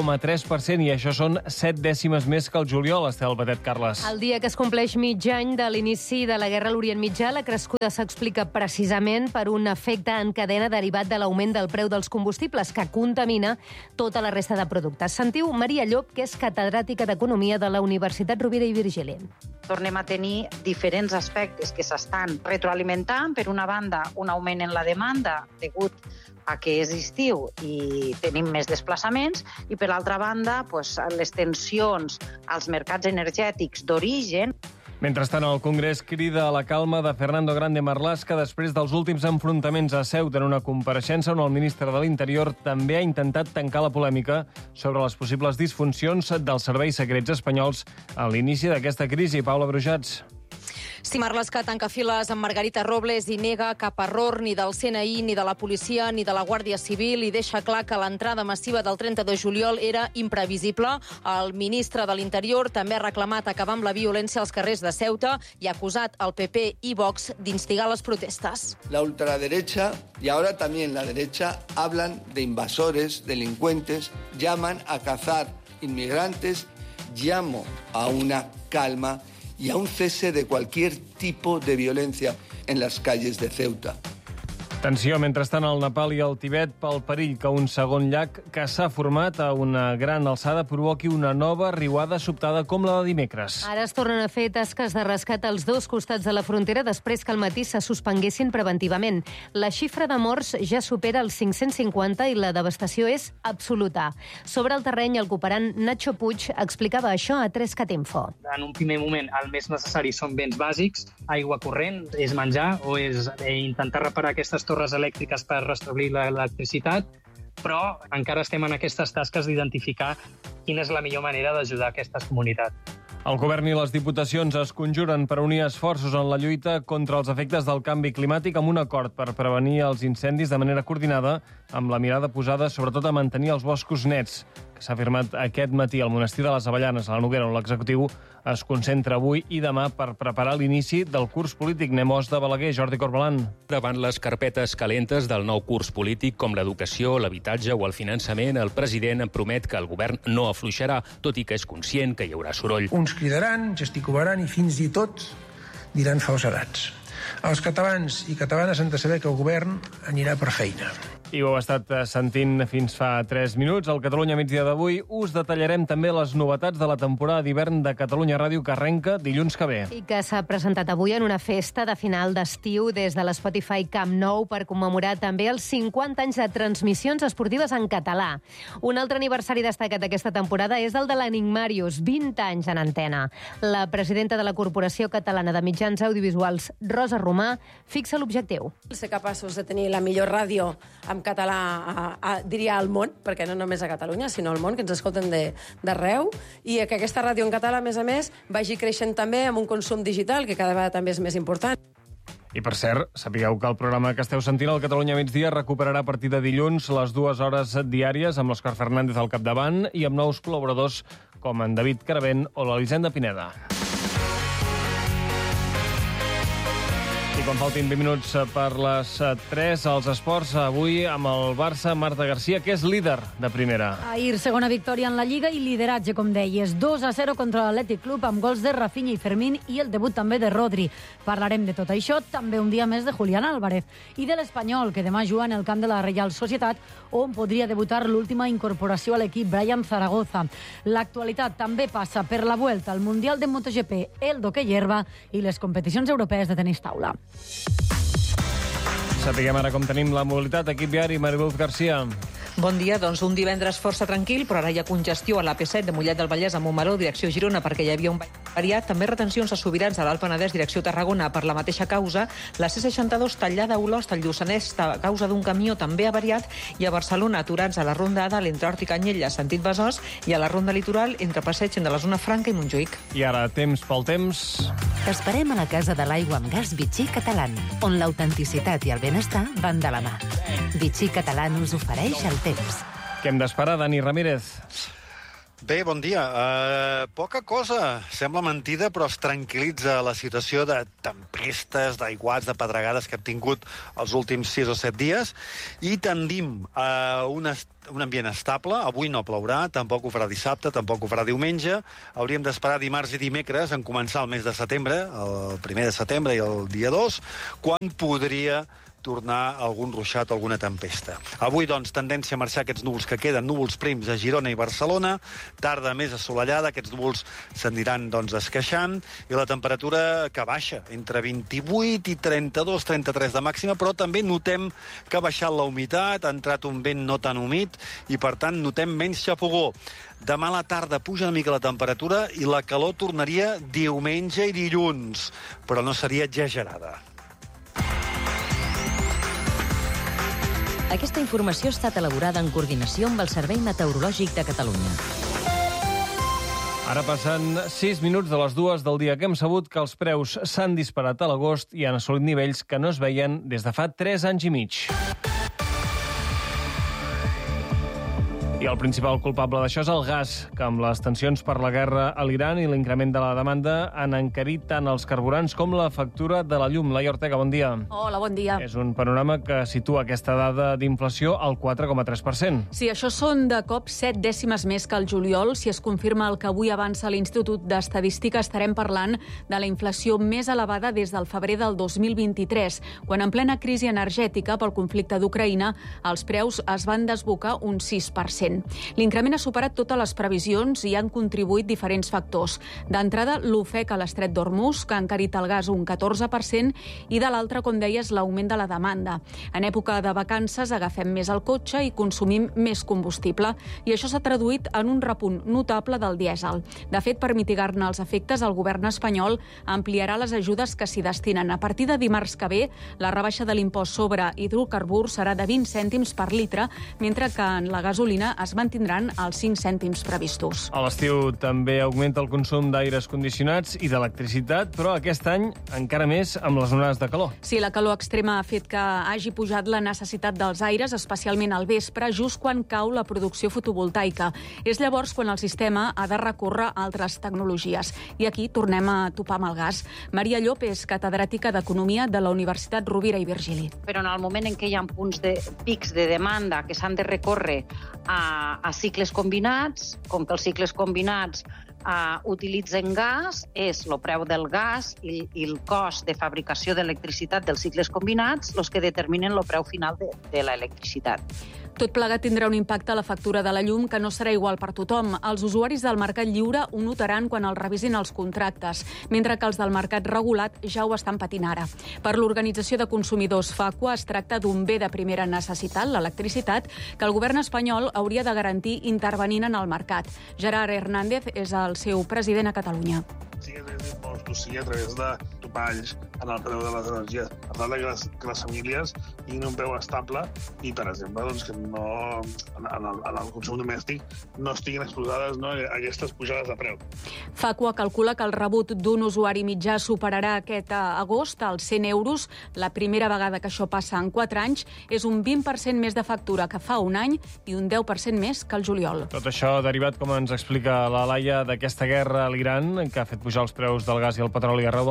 4,3% i això són 7 dècimes més que el juliol, Estel Batet, Carles. El dia que es compleix mig any de l'inici de la guerra a l'Orient Mitjà, la crescuda s'explica precisament per un efecte en cadena derivat de l'augment del preu dels combustibles, que contamina tota la resta de productes. Sentiu Maria Llop, que és catedràtica d'Economia de la Universitat Rovira i Virgili. Tornem a tenir diferents aspectes que s'estan retroalimentant. Per una banda, un augment en la demanda degut a que és estiu i tenim més desplaçaments, i per l'altra banda, les tensions als mercats energètics d'origen. Mentrestant, el Congrés crida a la calma de Fernando Grande Marlaska després dels últims enfrontaments a Ceuta en una compareixença on el ministre de l'Interior també ha intentat tancar la polèmica sobre les possibles disfuncions dels serveis secrets espanyols a l'inici d'aquesta crisi. Paula Brujats. Sí, Marlaska tanca files amb Margarita Robles i nega cap error ni del CNI, ni de la policia, ni de la Guàrdia Civil, i deixa clar que l'entrada massiva del 30 de juliol era imprevisible. El ministre de l'Interior també ha reclamat acabar amb la violència als carrers de Ceuta i ha acusat el PP i Vox d'instigar les protestes. La ultraderecha y ahora también la derecha hablan de invasores, delincuentes, llaman a cazar inmigrantes. Llamo a una calma y a un cese de cualquier tipo de violencia en las calles de Ceuta. Tensió, mentrestant, al Nepal i al Tibet pel perill que un segon llac que s'ha format a una gran alçada provoqui una nova riuada sobtada com la de dimecres. Ara es tornen a fer tasques de rescat als dos costats de la frontera després que al matí se suspenguessin preventivament. La xifra de morts ja supera els 550 i la devastació és absoluta. Sobre el terreny, el cooperant Nacho Puig explicava això a 3CAT Info. En un primer moment, el més necessari són béns bàsics, aigua corrent, és menjar o és intentar reparar aquestes torres elèctriques per restablir l'electricitat, però encara estem en aquestes tasques d'identificar quina és la millor manera d'ajudar aquestes comunitats. El govern i les diputacions es conjuren per unir esforços en la lluita contra els efectes del canvi climàtic amb un acord per prevenir els incendis de manera coordinada, amb la mirada posada sobretot a mantenir els boscos nets, que s'ha firmat aquest matí al Monestir de les Avellanes, a la Noguera, on l'executiu es concentra avui i demà per preparar l'inici del curs polític. Nemós de Balaguer, Jordi Corbalan. Davant les carpetes calentes del nou curs polític, com l'educació, l'habitatge o el finançament, el president promet que el govern no afluixarà, tot i que és conscient que hi haurà soroll. Uns cridaran, gesticularan i fins i tot diran falsedats. Els catalans i catalanes han de saber que el govern anirà per feina. I ho heu estat sentint fins fa 3 minuts. Al Catalunya migdia d'avui us detallarem també les novetats de la temporada d'hivern de Catalunya Ràdio, que arrenca dilluns que ve. I que s'ha presentat avui en una festa de final d'estiu des de l'Spotify Camp Nou per commemorar també els 50 anys de transmissions esportives en català. Un altre aniversari destacat d'aquesta temporada és el de l'Enigmàrius, 20 anys en antena. La presidenta de la Corporació Catalana de Mitjans Audiovisuals, Rosa Romà, fixa l'objectiu. Ser capaços de tenir la millor ràdio en català, diria al món, perquè no només a Catalunya, sinó al món, que ens escolten d'arreu, i que aquesta ràdio en català, a més, vagi creixent també amb un consum digital, que cada vegada també és més important. I, per cert, sapigueu que el programa que esteu sentint al Catalunya migdia recuperarà a partir de dilluns les 2 hores diàries amb l'Òscar Fernández al capdavant i amb nous col·laboradors com en David Caravent o l'Elisenda Pineda. I Quan faltin 20 minuts per les 3, als esports, avui amb el Barça, Marta Garcia, que és líder de primera. Ahir, segona victòria en la Lliga i lideratge, com deies. 2-0 contra l'Atlètic Club, amb gols de Rafinha i Fermín i el debut també de Rodri. Parlarem de tot això, també un dia més de Julián Álvarez i de l'Espanyol, que demà juga en el camp de la Reial Societat, on podria debutar l'última incorporació a l'equip, Brian Zaragoza. L'actualitat també passa per la Vuelta al Mundial de MotoGP, el d'hoquei herba i les competicions europees de tenis taula. Sapiguem ara com tenim la mobilitat. Equip viari, Maribel Garcia. Bon dia, doncs un divendres força tranquil, però ara hi ha congestió a l'AP7 de Mollet del Vallès a Montmeló, direcció Girona, perquè hi havia un variat. També retencions a Sobirans a l'Alt Penedès, direcció Tarragona, per la mateixa causa. La C62 tallada a Olost, al Lluçanès, a causa d'un camió també avariat. I a Barcelona, aturats a la Ronda A dalt, entre Hort i Canyella, sentit Besòs, i a la Ronda Litoral, entre Passeig de la Zona Franca i Montjuïc. I ara, temps pel temps. T'esperem a la Casa de l'Aigua amb Gas Vichy Catalán, on l'autenticitat i el benestar van de la mà. Vichy Catalán us ofereix el temps. Què hem d'esperar, Dani Ramírez? Bé, bon dia. Poca cosa. Sembla mentida, però es tranquil·litza la situació de tempestes, d'aiguats, de pedregades que hem tingut els últims 6 o 7 dies i tendim a un ambient estable. Avui no plourà, tampoc ho farà dissabte, tampoc ho farà diumenge. Hauríem d'esperar dimarts i dimecres en començar el mes de setembre, el 1 de setembre i el dia 2, quan podria tornar algun ruixat o alguna tempesta. Avui, doncs, tendència a marxar aquests núvols que queden, núvols prims a Girona i Barcelona, tarda més assolellada, aquests núvols s'aniran, doncs, esqueixant, i la temperatura que baixa, entre 28 i 32, 33 de màxima, però també notem que ha baixat la humitat, ha entrat un vent no tan humit, i, per tant, notem menys xafogó. Demà a la tarda puja una mica la temperatura i la calor tornaria diumenge i dilluns, però no seria exagerada. Aquesta informació ha estat elaborada en coordinació amb el Servei Meteorològic de Catalunya. Ara passen 6 minuts de les 2 del dia que hem sabut que els preus s'han disparat a l'agost i han assolit nivells que no es veien des de fa 3 anys i mig. I el principal culpable d'això és el gas, que amb les tensions per la guerra a l'Iran i l'increment de la demanda han encarit tant els carburants com la factura de la llum. Laia Ortega, bon dia. Hola, bon dia. És un panorama que situa aquesta dada d'inflació al 4,3%. Sí, això són de cop 7 dècimes més que el juliol. Si es confirma el que avui avança l'Institut d'Estadística, estarem parlant de la inflació més elevada des del febrer del 2023, quan en plena crisi energètica pel conflicte d'Ucraïna els preus es van desbocar un 6%. L'increment ha superat totes les previsions i han contribuït diferents factors. D'entrada, l'ofec a l'estret d'Hormuz, que ha encarit el gas un 14%, i de l'altre, com deies, l'augment de la demanda. En època de vacances agafem més el cotxe i consumim més combustible, i això s'ha traduït en un repunt notable del dièsel. De fet, per mitigar-ne els efectes, el govern espanyol ampliarà les ajudes que s'hi destinen. A partir de dimarts que ve, la rebaixa de l'impost sobre hidrocarburs serà de 20 cèntims per litre, mentre que en la gasolina es mantindran els 5 cèntims previstos. A l'estiu també augmenta el consum d'aires condicionats i d'electricitat, però aquest any encara més amb les onades de calor. Sí, la calor extrema ha fet que hagi pujat la necessitat dels aires, especialment al vespre, just quan cau la producció fotovoltaica. És llavors quan el sistema ha de recórrer a altres tecnologies. I aquí tornem a topar amb el gas. Maria Llop és catedràtica d'Economia de la Universitat Rovira i Virgili. Però en el moment en què hi ha punts de pics de demanda que s'han de recórrer a cicles combinats, com que els cicles combinats utilitzen gas, és el preu del gas i el cost de fabricació d'electricitat dels cicles combinats els que determinen el preu final de l'electricitat. Tot plegat tindrà un impacte a la factura de la llum que no serà igual per tothom. Els usuaris del mercat lliure ho notaran quan els revisin els contractes, mentre que els del mercat regulat ja ho estan patint ara. Per l'Organització de Consumidors Facua es tracta d'un bé de primera necessitat, l'electricitat, que el govern espanyol hauria de garantir intervenint en el mercat. Gerard Hernández és el seu president a Catalunya. sigui a través d'impostos, sigui a través de topalls en el preu de les energies, per tal que les famílies tinguin un preu estable i, per exemple, doncs, que no, en el consum domèstic no estiguin exposades aquestes pujades de preu. Facua calcula que el rebut d'un usuari mitjà superarà aquest agost als 100 euros. La primera vegada que això passa en 4 anys és un 20% més de factura que fa un any i un 10% més que el juliol. Tot això derivat, com ens explica la Laia, d'aquesta guerra a l'Iran, que ha fet pujar els preus del gas i el petroli arreu del món i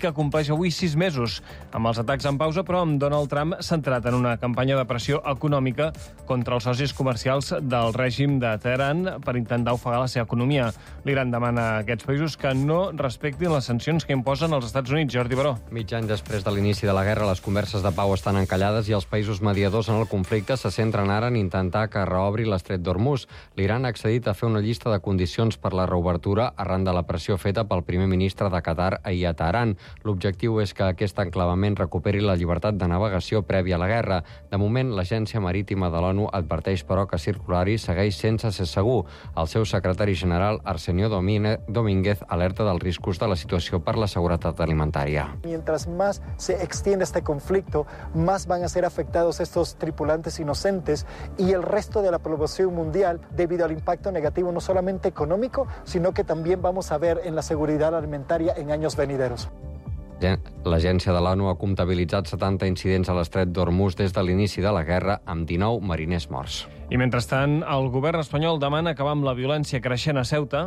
que compleix avui 6 mesos, amb els atacs en pausa, però amb Donald Trump centrat en una campanya de pressió econòmica contra els socis comercials del règim de Teheran per intentar ofegar la seva economia. L'Iran demana a aquests països que no respectin les sancions que imposen els Estats Units. Jordi Baró. Mig any després de l'inici de la guerra, les converses de pau estan encallades i els països mediadors en el conflicte se centren ara en intentar que reobri l'estret d'Hormuz. L'Iran ha accedit a fer una llista de condicions per la reobertura arran de la pressió feta pel primer ministre de Qatar ahir a Teheran. L'objectiu és que aquest enclavament recuperi la llibertat de navegació prèvia a la guerra. De moment, l'Agència Marítima de l'ONU adverteix, però, que circular-hi segueix sense ser segur. El seu secretari general, Arsenio Domínguez, alerta dels riscos de la situació per la seguretat alimentària. Mientras más se extiende este conflicto, más van a ser afectados estos tripulantes inocentes y el resto de la población mundial debido al impacto negativo no solamente económico, sino que también vamos a ver en la seguridad alimentaria en años venideros. L'agència de l'ONU ha comptabilitzat 70 incidents a l'estret d'Hormuz des de l'inici de la guerra, amb 19 mariners morts. I mentrestant, el govern espanyol demana acabar amb la violència creixent a Ceuta.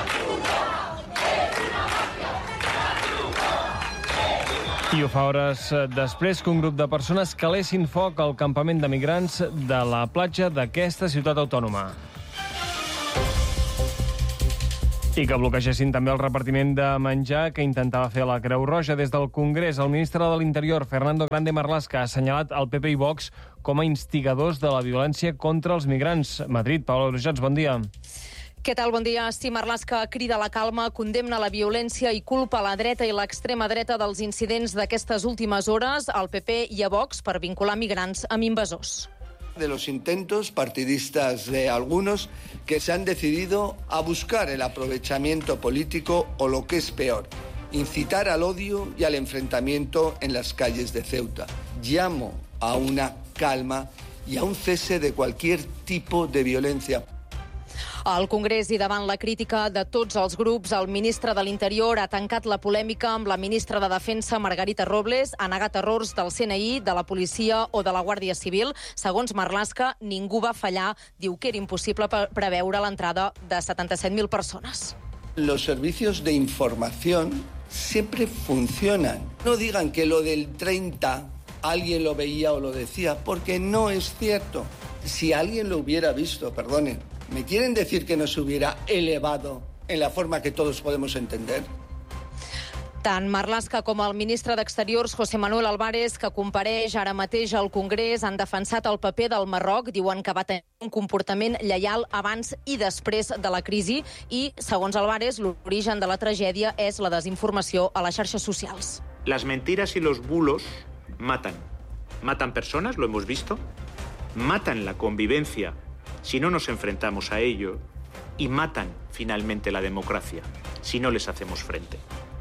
I ho fa hores després que un grup de persones calessin foc al campament de migrants de la platja d'aquesta ciutat autònoma. I que bloquegessin també el repartiment de menjar que intentava fer la Creu Roja. Des del Congrés, el ministre de l'Interior, Fernando Grande Marlaska, ha assenyalat el PP i Vox com a instigadors de la violència contra els migrants. Madrid, Paula Brujats, bon dia. Què tal? Bon dia. Sí, Marlaska crida a la calma, condemna la violència i culpa a la dreta i l'extrema dreta dels incidents d'aquestes últimes hores, al PP i a Vox, per vincular migrants amb invasors. De los intentos partidistas de algunos que se han decidido a buscar el aprovechamiento político o, lo que es peor, incitar al odio y al enfrentamiento en las calles de Ceuta. Llamo a una calma y a un cese de cualquier tipo de violencia. Al Congrés i davant la crítica de tots els grups, el ministre de l'Interior ha tancat la polèmica amb la ministra de Defensa, Margarita Robles, ha negat errors del CNI, de la policia o de la Guàrdia Civil. Segons Marlaska, ningú va fallar. Diu que era impossible preveure l'entrada de 77.000 persones. Los servicios de información siempre funcionan. No digan que lo del 30 alguien lo veía o lo decía, porque no es cierto. Si alguien lo hubiera visto, perdonen, ¿me quieren decir que no se hubiera elevado en la forma que todos podemos entender? Tant Marlaska com el ministre d'Exteriors, José Manuel Álvarez, que compareix ara mateix al Congrés, han defensat el paper del Marroc. Diuen que va tenir un comportament lleial abans i després de la crisi i, segons Álvarez, l'origen de la tragèdia és la desinformació a les xarxes socials. Las mentiras y los bulos matan. Matan personas, lo hemos visto. Matan la convivencia si no nos enfrentamos a ello, y matan finalmente la democracia si no les hacemos frente.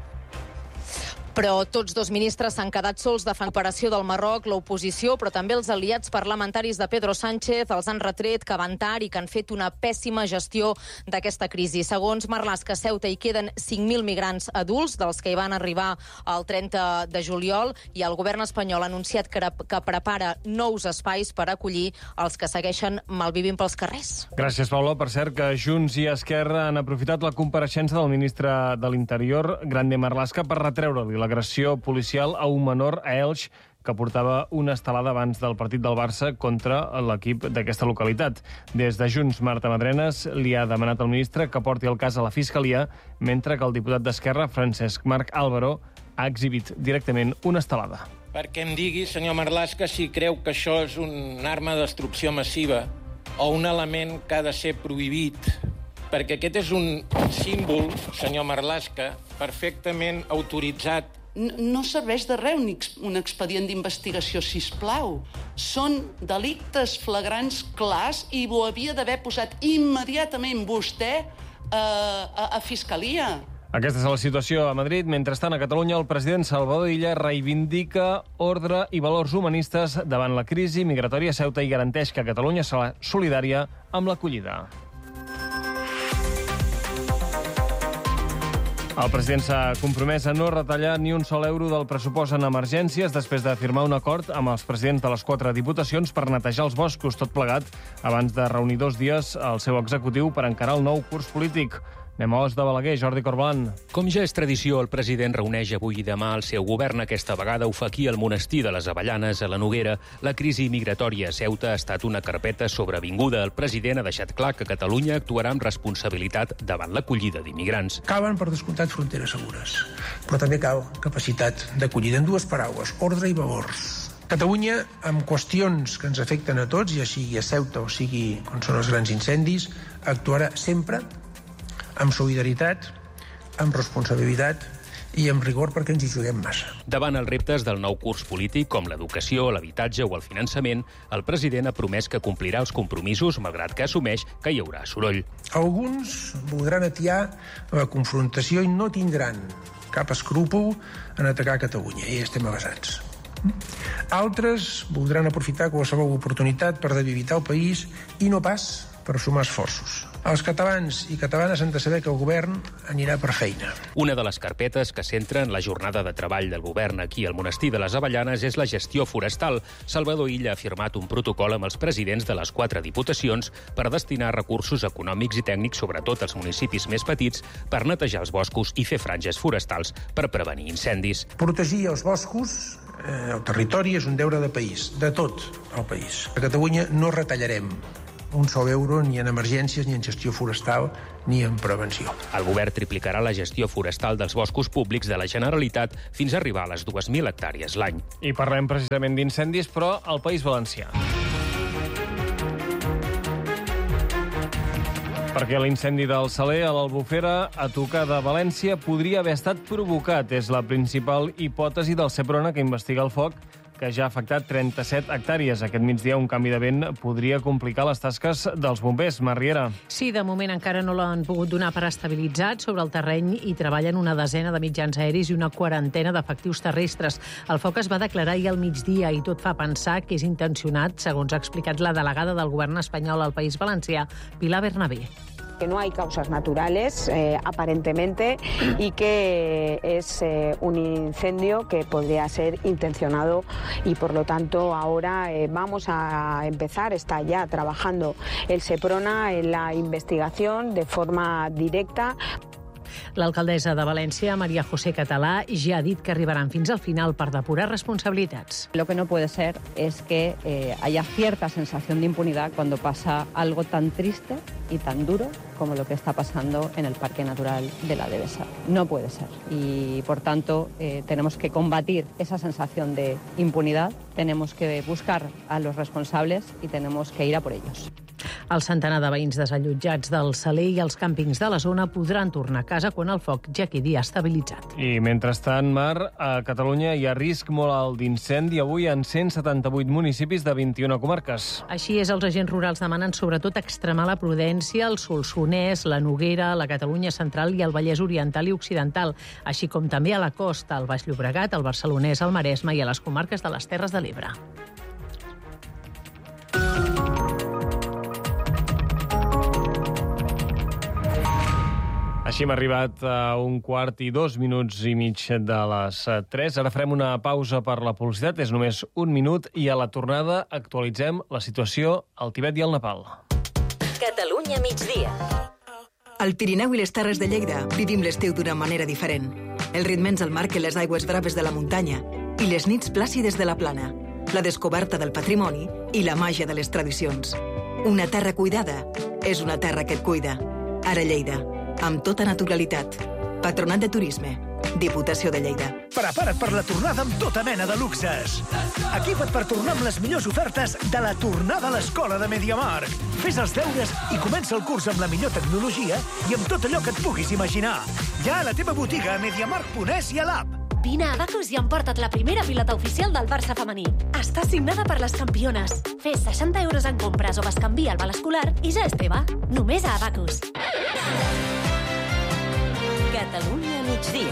Però tots dos ministres s'han quedat sols de l'operació del Marroc. L'oposició, però també els aliats parlamentaris de Pedro Sánchez, els han retret que van tard i que han fet una pèssima gestió d'aquesta crisi. Segons Marlaska, a Ceuta hi queden 5.000 migrants adults, dels que hi van arribar el 30 de juliol, i el govern espanyol ha anunciat que prepara nous espais per acollir els que segueixen malvivint pels carrers. Gràcies, Paula. Per cert, que Junts i Esquerra han aprofitat la compareixença del ministre de l'Interior, Grande Marlaska, per retreure-li l'agressió policial a un menor a Elx que portava una estelada abans del partit del Barça contra l'equip d'aquesta localitat. Des de Junts, Marta Madrenas li ha demanat al ministre que porti el cas a la Fiscalia, mentre que el diputat d'Esquerra, Francesc Marc Álvaro, ha exhibit directament una estelada. Perquè em digui, senyor Marlaska, si creu que això és una arma de destrucció massiva o un element que ha de ser prohibit, perquè aquest és un símbol, senyor Marlaska, perfectament autoritzat. No serveix de res un expedient d'investigació, sisplau. Són delictes flagrants clars i ho havia d'haver posat immediatament vostè a Fiscalia. Aquesta és la situació a Madrid. Mentrestant, a Catalunya, el president Salvador Illa reivindica ordre i valors humanistes davant la crisi migratòria a Ceuta i garanteix que Catalunya serà solidària amb l'acollida. El president s'ha compromès a no retallar ni un sol euro del pressupost en emergències després de firmar un acord amb els presidents de les 4 diputacions per netejar els boscos, tot plegat abans de reunir 2 dies el seu executiu per encarar el nou curs polític. Anem a Os de Balaguer, Jordi Corbalan. Com ja és tradició, el president reuneix avui i demà el seu govern. Aquesta vegada ho fa aquí al monestir de les Avellanes, a la Noguera. La crisi migratòria a Ceuta ha estat una carpeta sobrevinguda. El president ha deixat clar que Catalunya actuarà amb responsabilitat davant l'acollida d'immigrants. Calen, per descomptat, fronteres segures, però també cal capacitat d'acollida. En dues paraules, ordre i valors. Catalunya, amb qüestions que ens afecten a tots, ja sigui a Ceuta o sigui on són els grans incendis, actuarà sempre amb solidaritat, amb responsabilitat i amb rigor perquè ens hi juguem massa. Davant els reptes del nou curs polític, com l'educació, l'habitatge o el finançament, el president ha promès que complirà els compromisos, malgrat que assumeix que hi haurà soroll. Alguns voldran atiar la confrontació i no tindran cap escrúpol en atacar Catalunya, i estem avasats. Altres voldran aprofitar qualsevol oportunitat per debilitar el país i no pas per sumar esforços. Els catalans i catalanes han de saber que el govern anirà per feina. Una de les carpetes que centra en la jornada de treball del govern aquí al monestir de les Avellanes és la gestió forestal. Salvador Illa ha firmat un protocol amb els presidents de les 4 diputacions per destinar recursos econòmics i tècnics, sobretot als municipis més petits, per netejar els boscos i fer franges forestals per prevenir incendis. Protegir els boscos, el territori, és un deure de país, de tot el país. A Catalunya no retallarem un sol euro ni en emergències, ni en gestió forestal, ni en prevenció. El govern triplicarà la gestió forestal dels boscos públics de la Generalitat fins a arribar a les 2.000 hectàrees l'any. I parlem precisament d'incendis, però al País Valencià. Perquè l'incendi del Saler a l'Albufera, a tocar de València, podria haver estat provocat. És la principal hipòtesi del Seprona, que investiga el foc, que ja ha afectat 37 hectàrees. Aquest migdia un canvi de vent podria complicar les tasques dels bombers. Marriera. Sí, de moment encara no l'han pogut donar per estabilitzat. Sobre el terreny hi treballen una desena de mitjans aeris i una quarantena d'efectius terrestres. El foc es va declarar ahir al migdia i tot fa pensar que és intencionat, segons ha explicat la delegada del govern espanyol al País Valencià, Pilar Bernabé. Que no hay causas naturales, aparentemente, y que es un incendio que podría ser intencionado y, por lo tanto, ahora vamos a empezar, está ya trabajando el Seprona en la investigación de forma directa. L'alcaldessa de València, María José Català, ja ha dit que arribaran fins al final per depurar responsabilitats. Lo que no puede ser es que haya cierta sensación de impunidad cuando pasa algo tan triste y tan duro como lo que está pasando en el Parque Natural de la Devesa. No puede ser. Y, por tanto, tenemos que combatir esa sensación de impunidad, tenemos que buscar a los responsables y tenemos que ir a por ellos. El centenar de veïns desallotjats del Saler i els càmpings de la zona podran tornar a casa quan el foc ja quedi estabilitzat. I mentrestant, Mar, a Catalunya hi ha risc molt alt d'incendi avui en 178 municipis de 21 comarques. Així és, els agents rurals demanen sobretot extremar la prudència al Solsonès, la Noguera, la Catalunya Central i el Vallès Oriental i Occidental, així com també a la costa, al Baix Llobregat, al Barcelonès, al Maresme i a les comarques de les Terres de l'Ebre. Així hem arribat a 1:02 de les 3. Ara farem una pausa per la publicitat. És només un minut i a la tornada actualitzem la situació al Tibet i al Nepal. Catalunya migdia. Al Pirineu i les Terres de Lleida vivim l'estiu d'una manera diferent. El ritme ens el marquen les aigües braves de la muntanya i les nits plàcides de la plana, la descoberta del patrimoni i la màgia de les tradicions. Una terra cuidada és una terra que et cuida. Ara Lleida, amb tota naturalitat. Patronat de Turisme, Diputació de Lleida. Prepara't per la tornada amb tota mena de luxes. Equipa't per tornar amb les millors ofertes de la tornada a l'escola de MediaMarkt. Fes els deures i comença el curs amb la millor tecnologia i amb tot allò que et puguis imaginar. Ja a la teva botiga a MediaMarkt.es i a l'app. Vine a Abacus i emporta't la primera pilota oficial del Barça femení. Està signada per les campiones. Fes 60 euros en compres o bescanvia el val escolar i ja és teva. Només a Abacus. Catalunya migdia.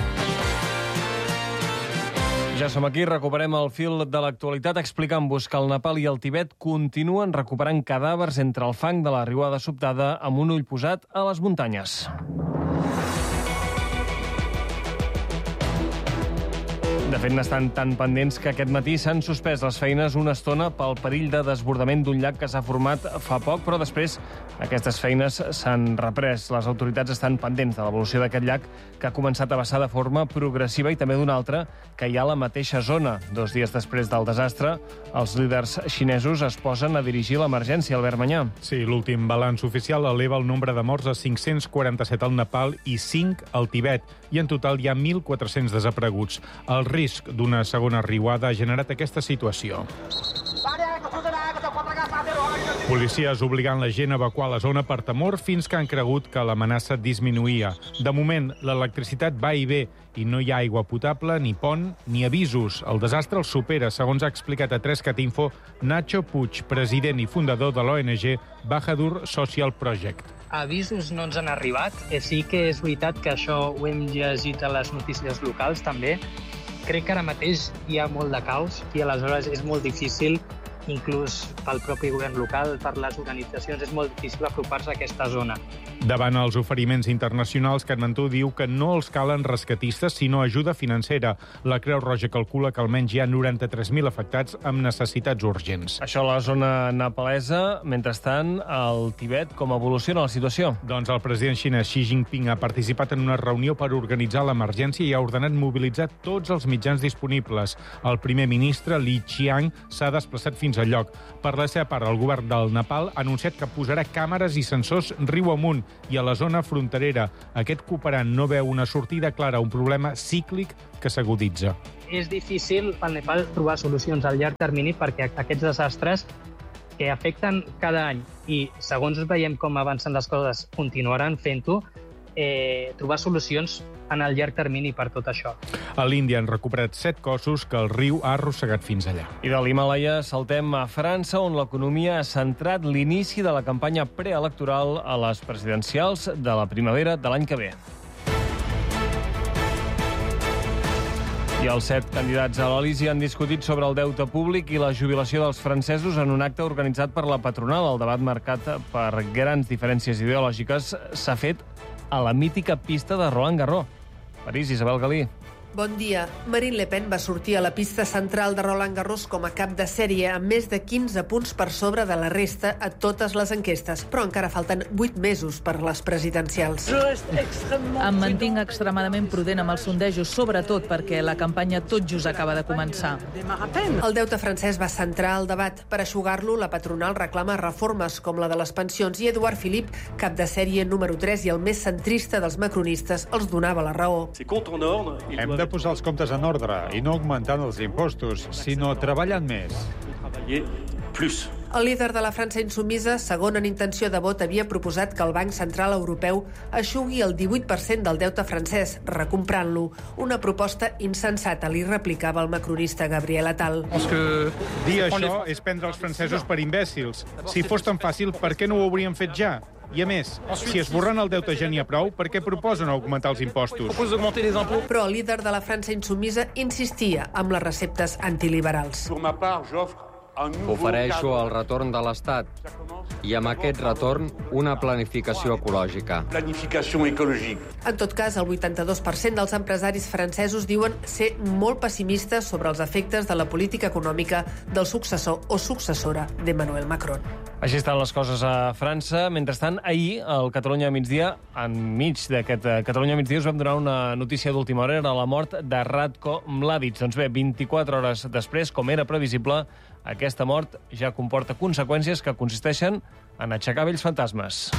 Ja som aquí, recuperem el fil de l'actualitat explicant-vos que el Nepal i el Tibet continuen recuperant cadàvers entre el fang de la riuada sobtada amb un ull posat a les muntanyes. De fet, n'estan tan pendents que aquest matí s'han suspès les feines una estona pel perill de desbordament d'un llac que s'ha format fa poc, però després aquestes feines s'han reprès. Les autoritats estan pendents de l'evolució d'aquest llac, que ha començat a vessar de forma progressiva, i també d'una altra que hi ha a la mateixa zona. 2 dies després del desastre, els líders xinesos es posen a dirigir l'emergència. Albert Manyà. Sí, l'últim balanç oficial eleva el nombre de morts a 547 al Nepal i 5 al Tibet, i en total hi ha 1.400 desapareguts. El risc d'una segona riuada ha generat aquesta situació. Policies obligant la gent a evacuar la zona per temor fins que han cregut que l'amenaça disminuïa. De moment, l'electricitat va i ve i no hi ha aigua potable, ni pont, ni avisos. El desastre el supera, segons ha explicat a 3catinfo Nacho Puig, president i fundador de l'ONG Bahadur Social Project. Avisos no ens han arribat. Sí que és veritat que això ho hem llegit a les notícies locals, també. Crec que ara mateix hi ha molt de caos i aleshores és molt difícil, inclús pel propi govern local, per les organitzacions, és molt difícil apropar-se a aquesta zona. Davant els oferiments internacionals, Katmandú diu que no els calen rescatistes, sinó ajuda financera. La Creu Roja calcula que almenys hi ha 93.000 afectats amb necessitats urgents. Això a la zona nepalesa. Mentrestant, al Tibet, com evoluciona la situació? Doncs el president xinès Xi Jinping ha participat en una reunió per organitzar l'emergència i ha ordenat mobilitzar tots els mitjans disponibles. El primer ministre, Li Qiang, s'ha desplaçat fins al lloc. Per la seva part, el govern del Nepal ha anunciat que posarà càmeres i sensors riu amunt i a la zona fronterera. Aquest cooperant no veu una sortida clara a un problema cíclic que s'aguditza. És difícil pel Nepal trobar solucions a llarg termini perquè aquests desastres que afecten cada any i segons veiem com avancen les coses continuaran fent-ho, trobar solucions en el llarg termini per tot això. A l'Índia han recuperat 7 cossos que el riu ha arrossegat fins allà. I de l'Himàlaia saltem a França, on l'economia ha centrat l'inici de la campanya preelectoral a les presidencials de la primavera de l'any que ve. I els 7 candidats a l'Elisi han discutit sobre el deute públic i la jubilació dels francesos en un acte organitzat per la patronal. El debat, marcat per grans diferències ideològiques, s'ha fet a la mítica pista de Roland Garros. París, Isabel Galí. Bon dia. Marine Le Pen va sortir a la pista central de Roland Garros com a cap de sèrie, amb més de 15 punts per sobre de la resta a totes les enquestes, però encara falten 8 mesos per les presidencials. Em mantinc extremadament prudent amb els sondejos, sobretot perquè la campanya tot just acaba de començar. El deute francès va centrar el debat. Per eixugar-lo, la patronal reclama reformes com la de les pensions i Edouard Philippe, cap de sèrie número 3 i el més centrista dels macronistes, els donava la raó. Hem de posar els comptes en ordre i no augmentant els impostos, sinó treballant més. El líder de la França insumisa, segon en intenció de vot, havia proposat que el Banc Central Europeu eixugui el 18% del deute francès, recomprant-lo. Una proposta insensata, li replicava el macronista Gabriel Attal. Dir això és prendre els francesos per imbècils. Si fos tan fàcil, per què no ho haurien fet ja? I a més, si esborrant el deute ja n'hi ha prou, per què proposen augmentar els impostos? Però el líder de la França insumisa insistia amb les receptes antiliberals. Ofereixo el retorn de l'Estat i amb aquest retorn una planificació ecològica. En tot cas, el 82% dels empresaris francesos diuen ser molt pessimistes sobre els efectes de la política econòmica del successor o successora d'Emmanuel Macron. Així estan les coses a França. Mentrestant, ahir, al Catalunya Migdia, enmig d'aquest Catalunya Migdia, us vam donar una notícia d'última hora, era la mort de Ratko Mladic. Doncs bé, 24 hores després, com era previsible, aquesta mort ja comporta conseqüències que consisteixen en aixecar vells fantasmes.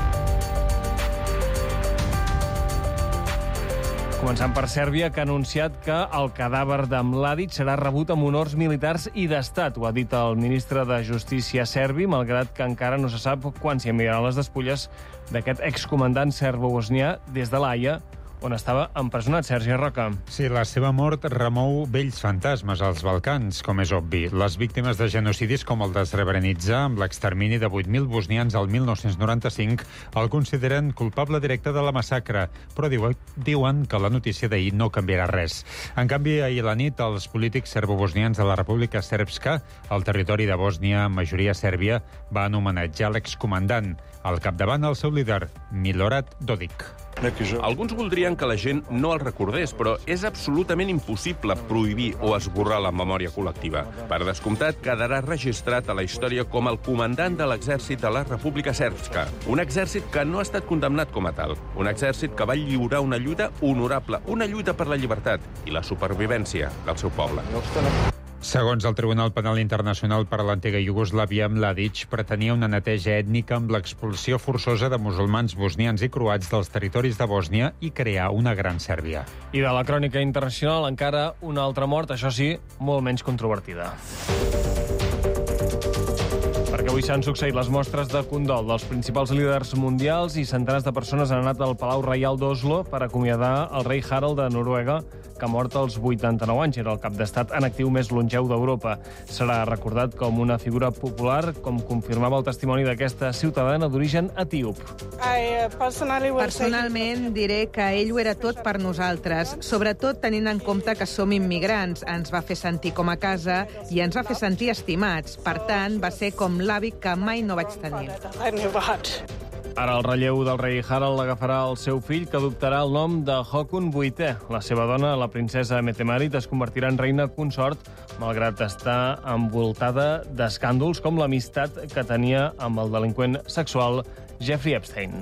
Començant per Sèrbia, que ha anunciat que el cadàver de Mladic serà rebut amb honors militars i d'estat. Ho ha dit el ministre de Justícia serbi, malgrat que encara no se sap quan s'hi enviaran les despulles d'aquest excomandant serbo-bosnià des de l'Haia, on estava empresonat, Sergi Roca. Sí, la seva mort remou vells fantasmes als Balcans, com és obvi. Les víctimes de genocidis com el de Srebrenica, amb l'extermini de 8.000 bosnians al 1995, el consideren culpable directe de la massacre, però diuen que la notícia d'ahir no canviarà res. En canvi, ahir a la nit, els polítics serbo-bosnians de la República Srpska, el territori de Bòsnia, majoria sèrbia, va homenatjar l'excomandant, al capdavant el seu líder, Milorad Dodik. Alguns voldrien que la gent no el recordés, però és absolutament impossible prohibir o esborrar la memòria col·lectiva. Per descomptat, quedarà registrat a la història com el comandant de l'exèrcit de la República Sèrbska. Un exèrcit que no ha estat condemnat com a tal. Un exèrcit que va lliurar una lluita honorable, una lluita per la llibertat i la supervivència del seu poble. Segons el Tribunal Penal Internacional per a l'antiga Iugoslàvia, Mladic pretenia una neteja ètnica amb l'expulsió forçosa de musulmans bosnians i croats dels territoris de Bòsnia i crear una gran Sèrbia. I de la crònica internacional encara una altra mort, això sí, molt menys controvertida. Perquè avui s'han succeït les mostres de condol dels principals líders mundials i centenars de persones han anat al Palau Reial d'Oslo per acomiadar el rei Harald de Noruega, que ha mort als 89 anys. Era el cap d'estat en actiu més longeu d'Europa. Serà recordat com una figura popular, com confirmava el testimoni d'aquesta ciutadana d'origen etíop. Personalment diré que ell ho era tot per nosaltres, sobretot tenint en compte que som immigrants. Ens va fer sentir com a casa i ens va fer sentir estimats. Per tant, va ser com l'avi que mai no vaig tenir. Ara el relleu del rei Harald l'agafarà el seu fill, que adoptarà el nom de Håkon VIII. La seva dona, la princesa Mette-Marit, es convertirà en reina consort, malgrat estar envoltada d'escàndols com l'amistat que tenia amb el delinqüent sexual Jeffrey Epstein.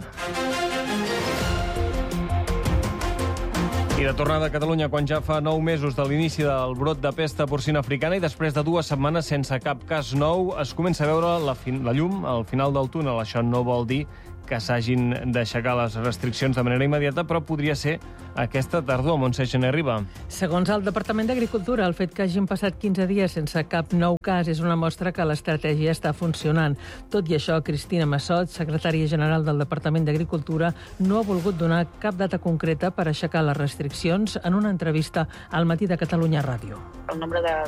I de tornada a Catalunya, quan ja fa 9 mesos de l'inici del brot de pesta porcina africana i després de 2 setmanes sense cap cas nou, es comença a veure la llum al final del túnel. Això no vol dir que s'hagin d'aixecar les restriccions de manera immediata, però podria ser aquesta tardor. Montse Gené Riba. Segons el Departament d'Agricultura, el fet que hagin passat 15 dies sense cap nou cas és una mostra que l'estratègia està funcionant. Tot i això, Cristina Massot, secretària general del Departament d'Agricultura, no ha volgut donar cap data concreta per aixecar les restriccions en una entrevista al Matí de Catalunya Ràdio. El nombre de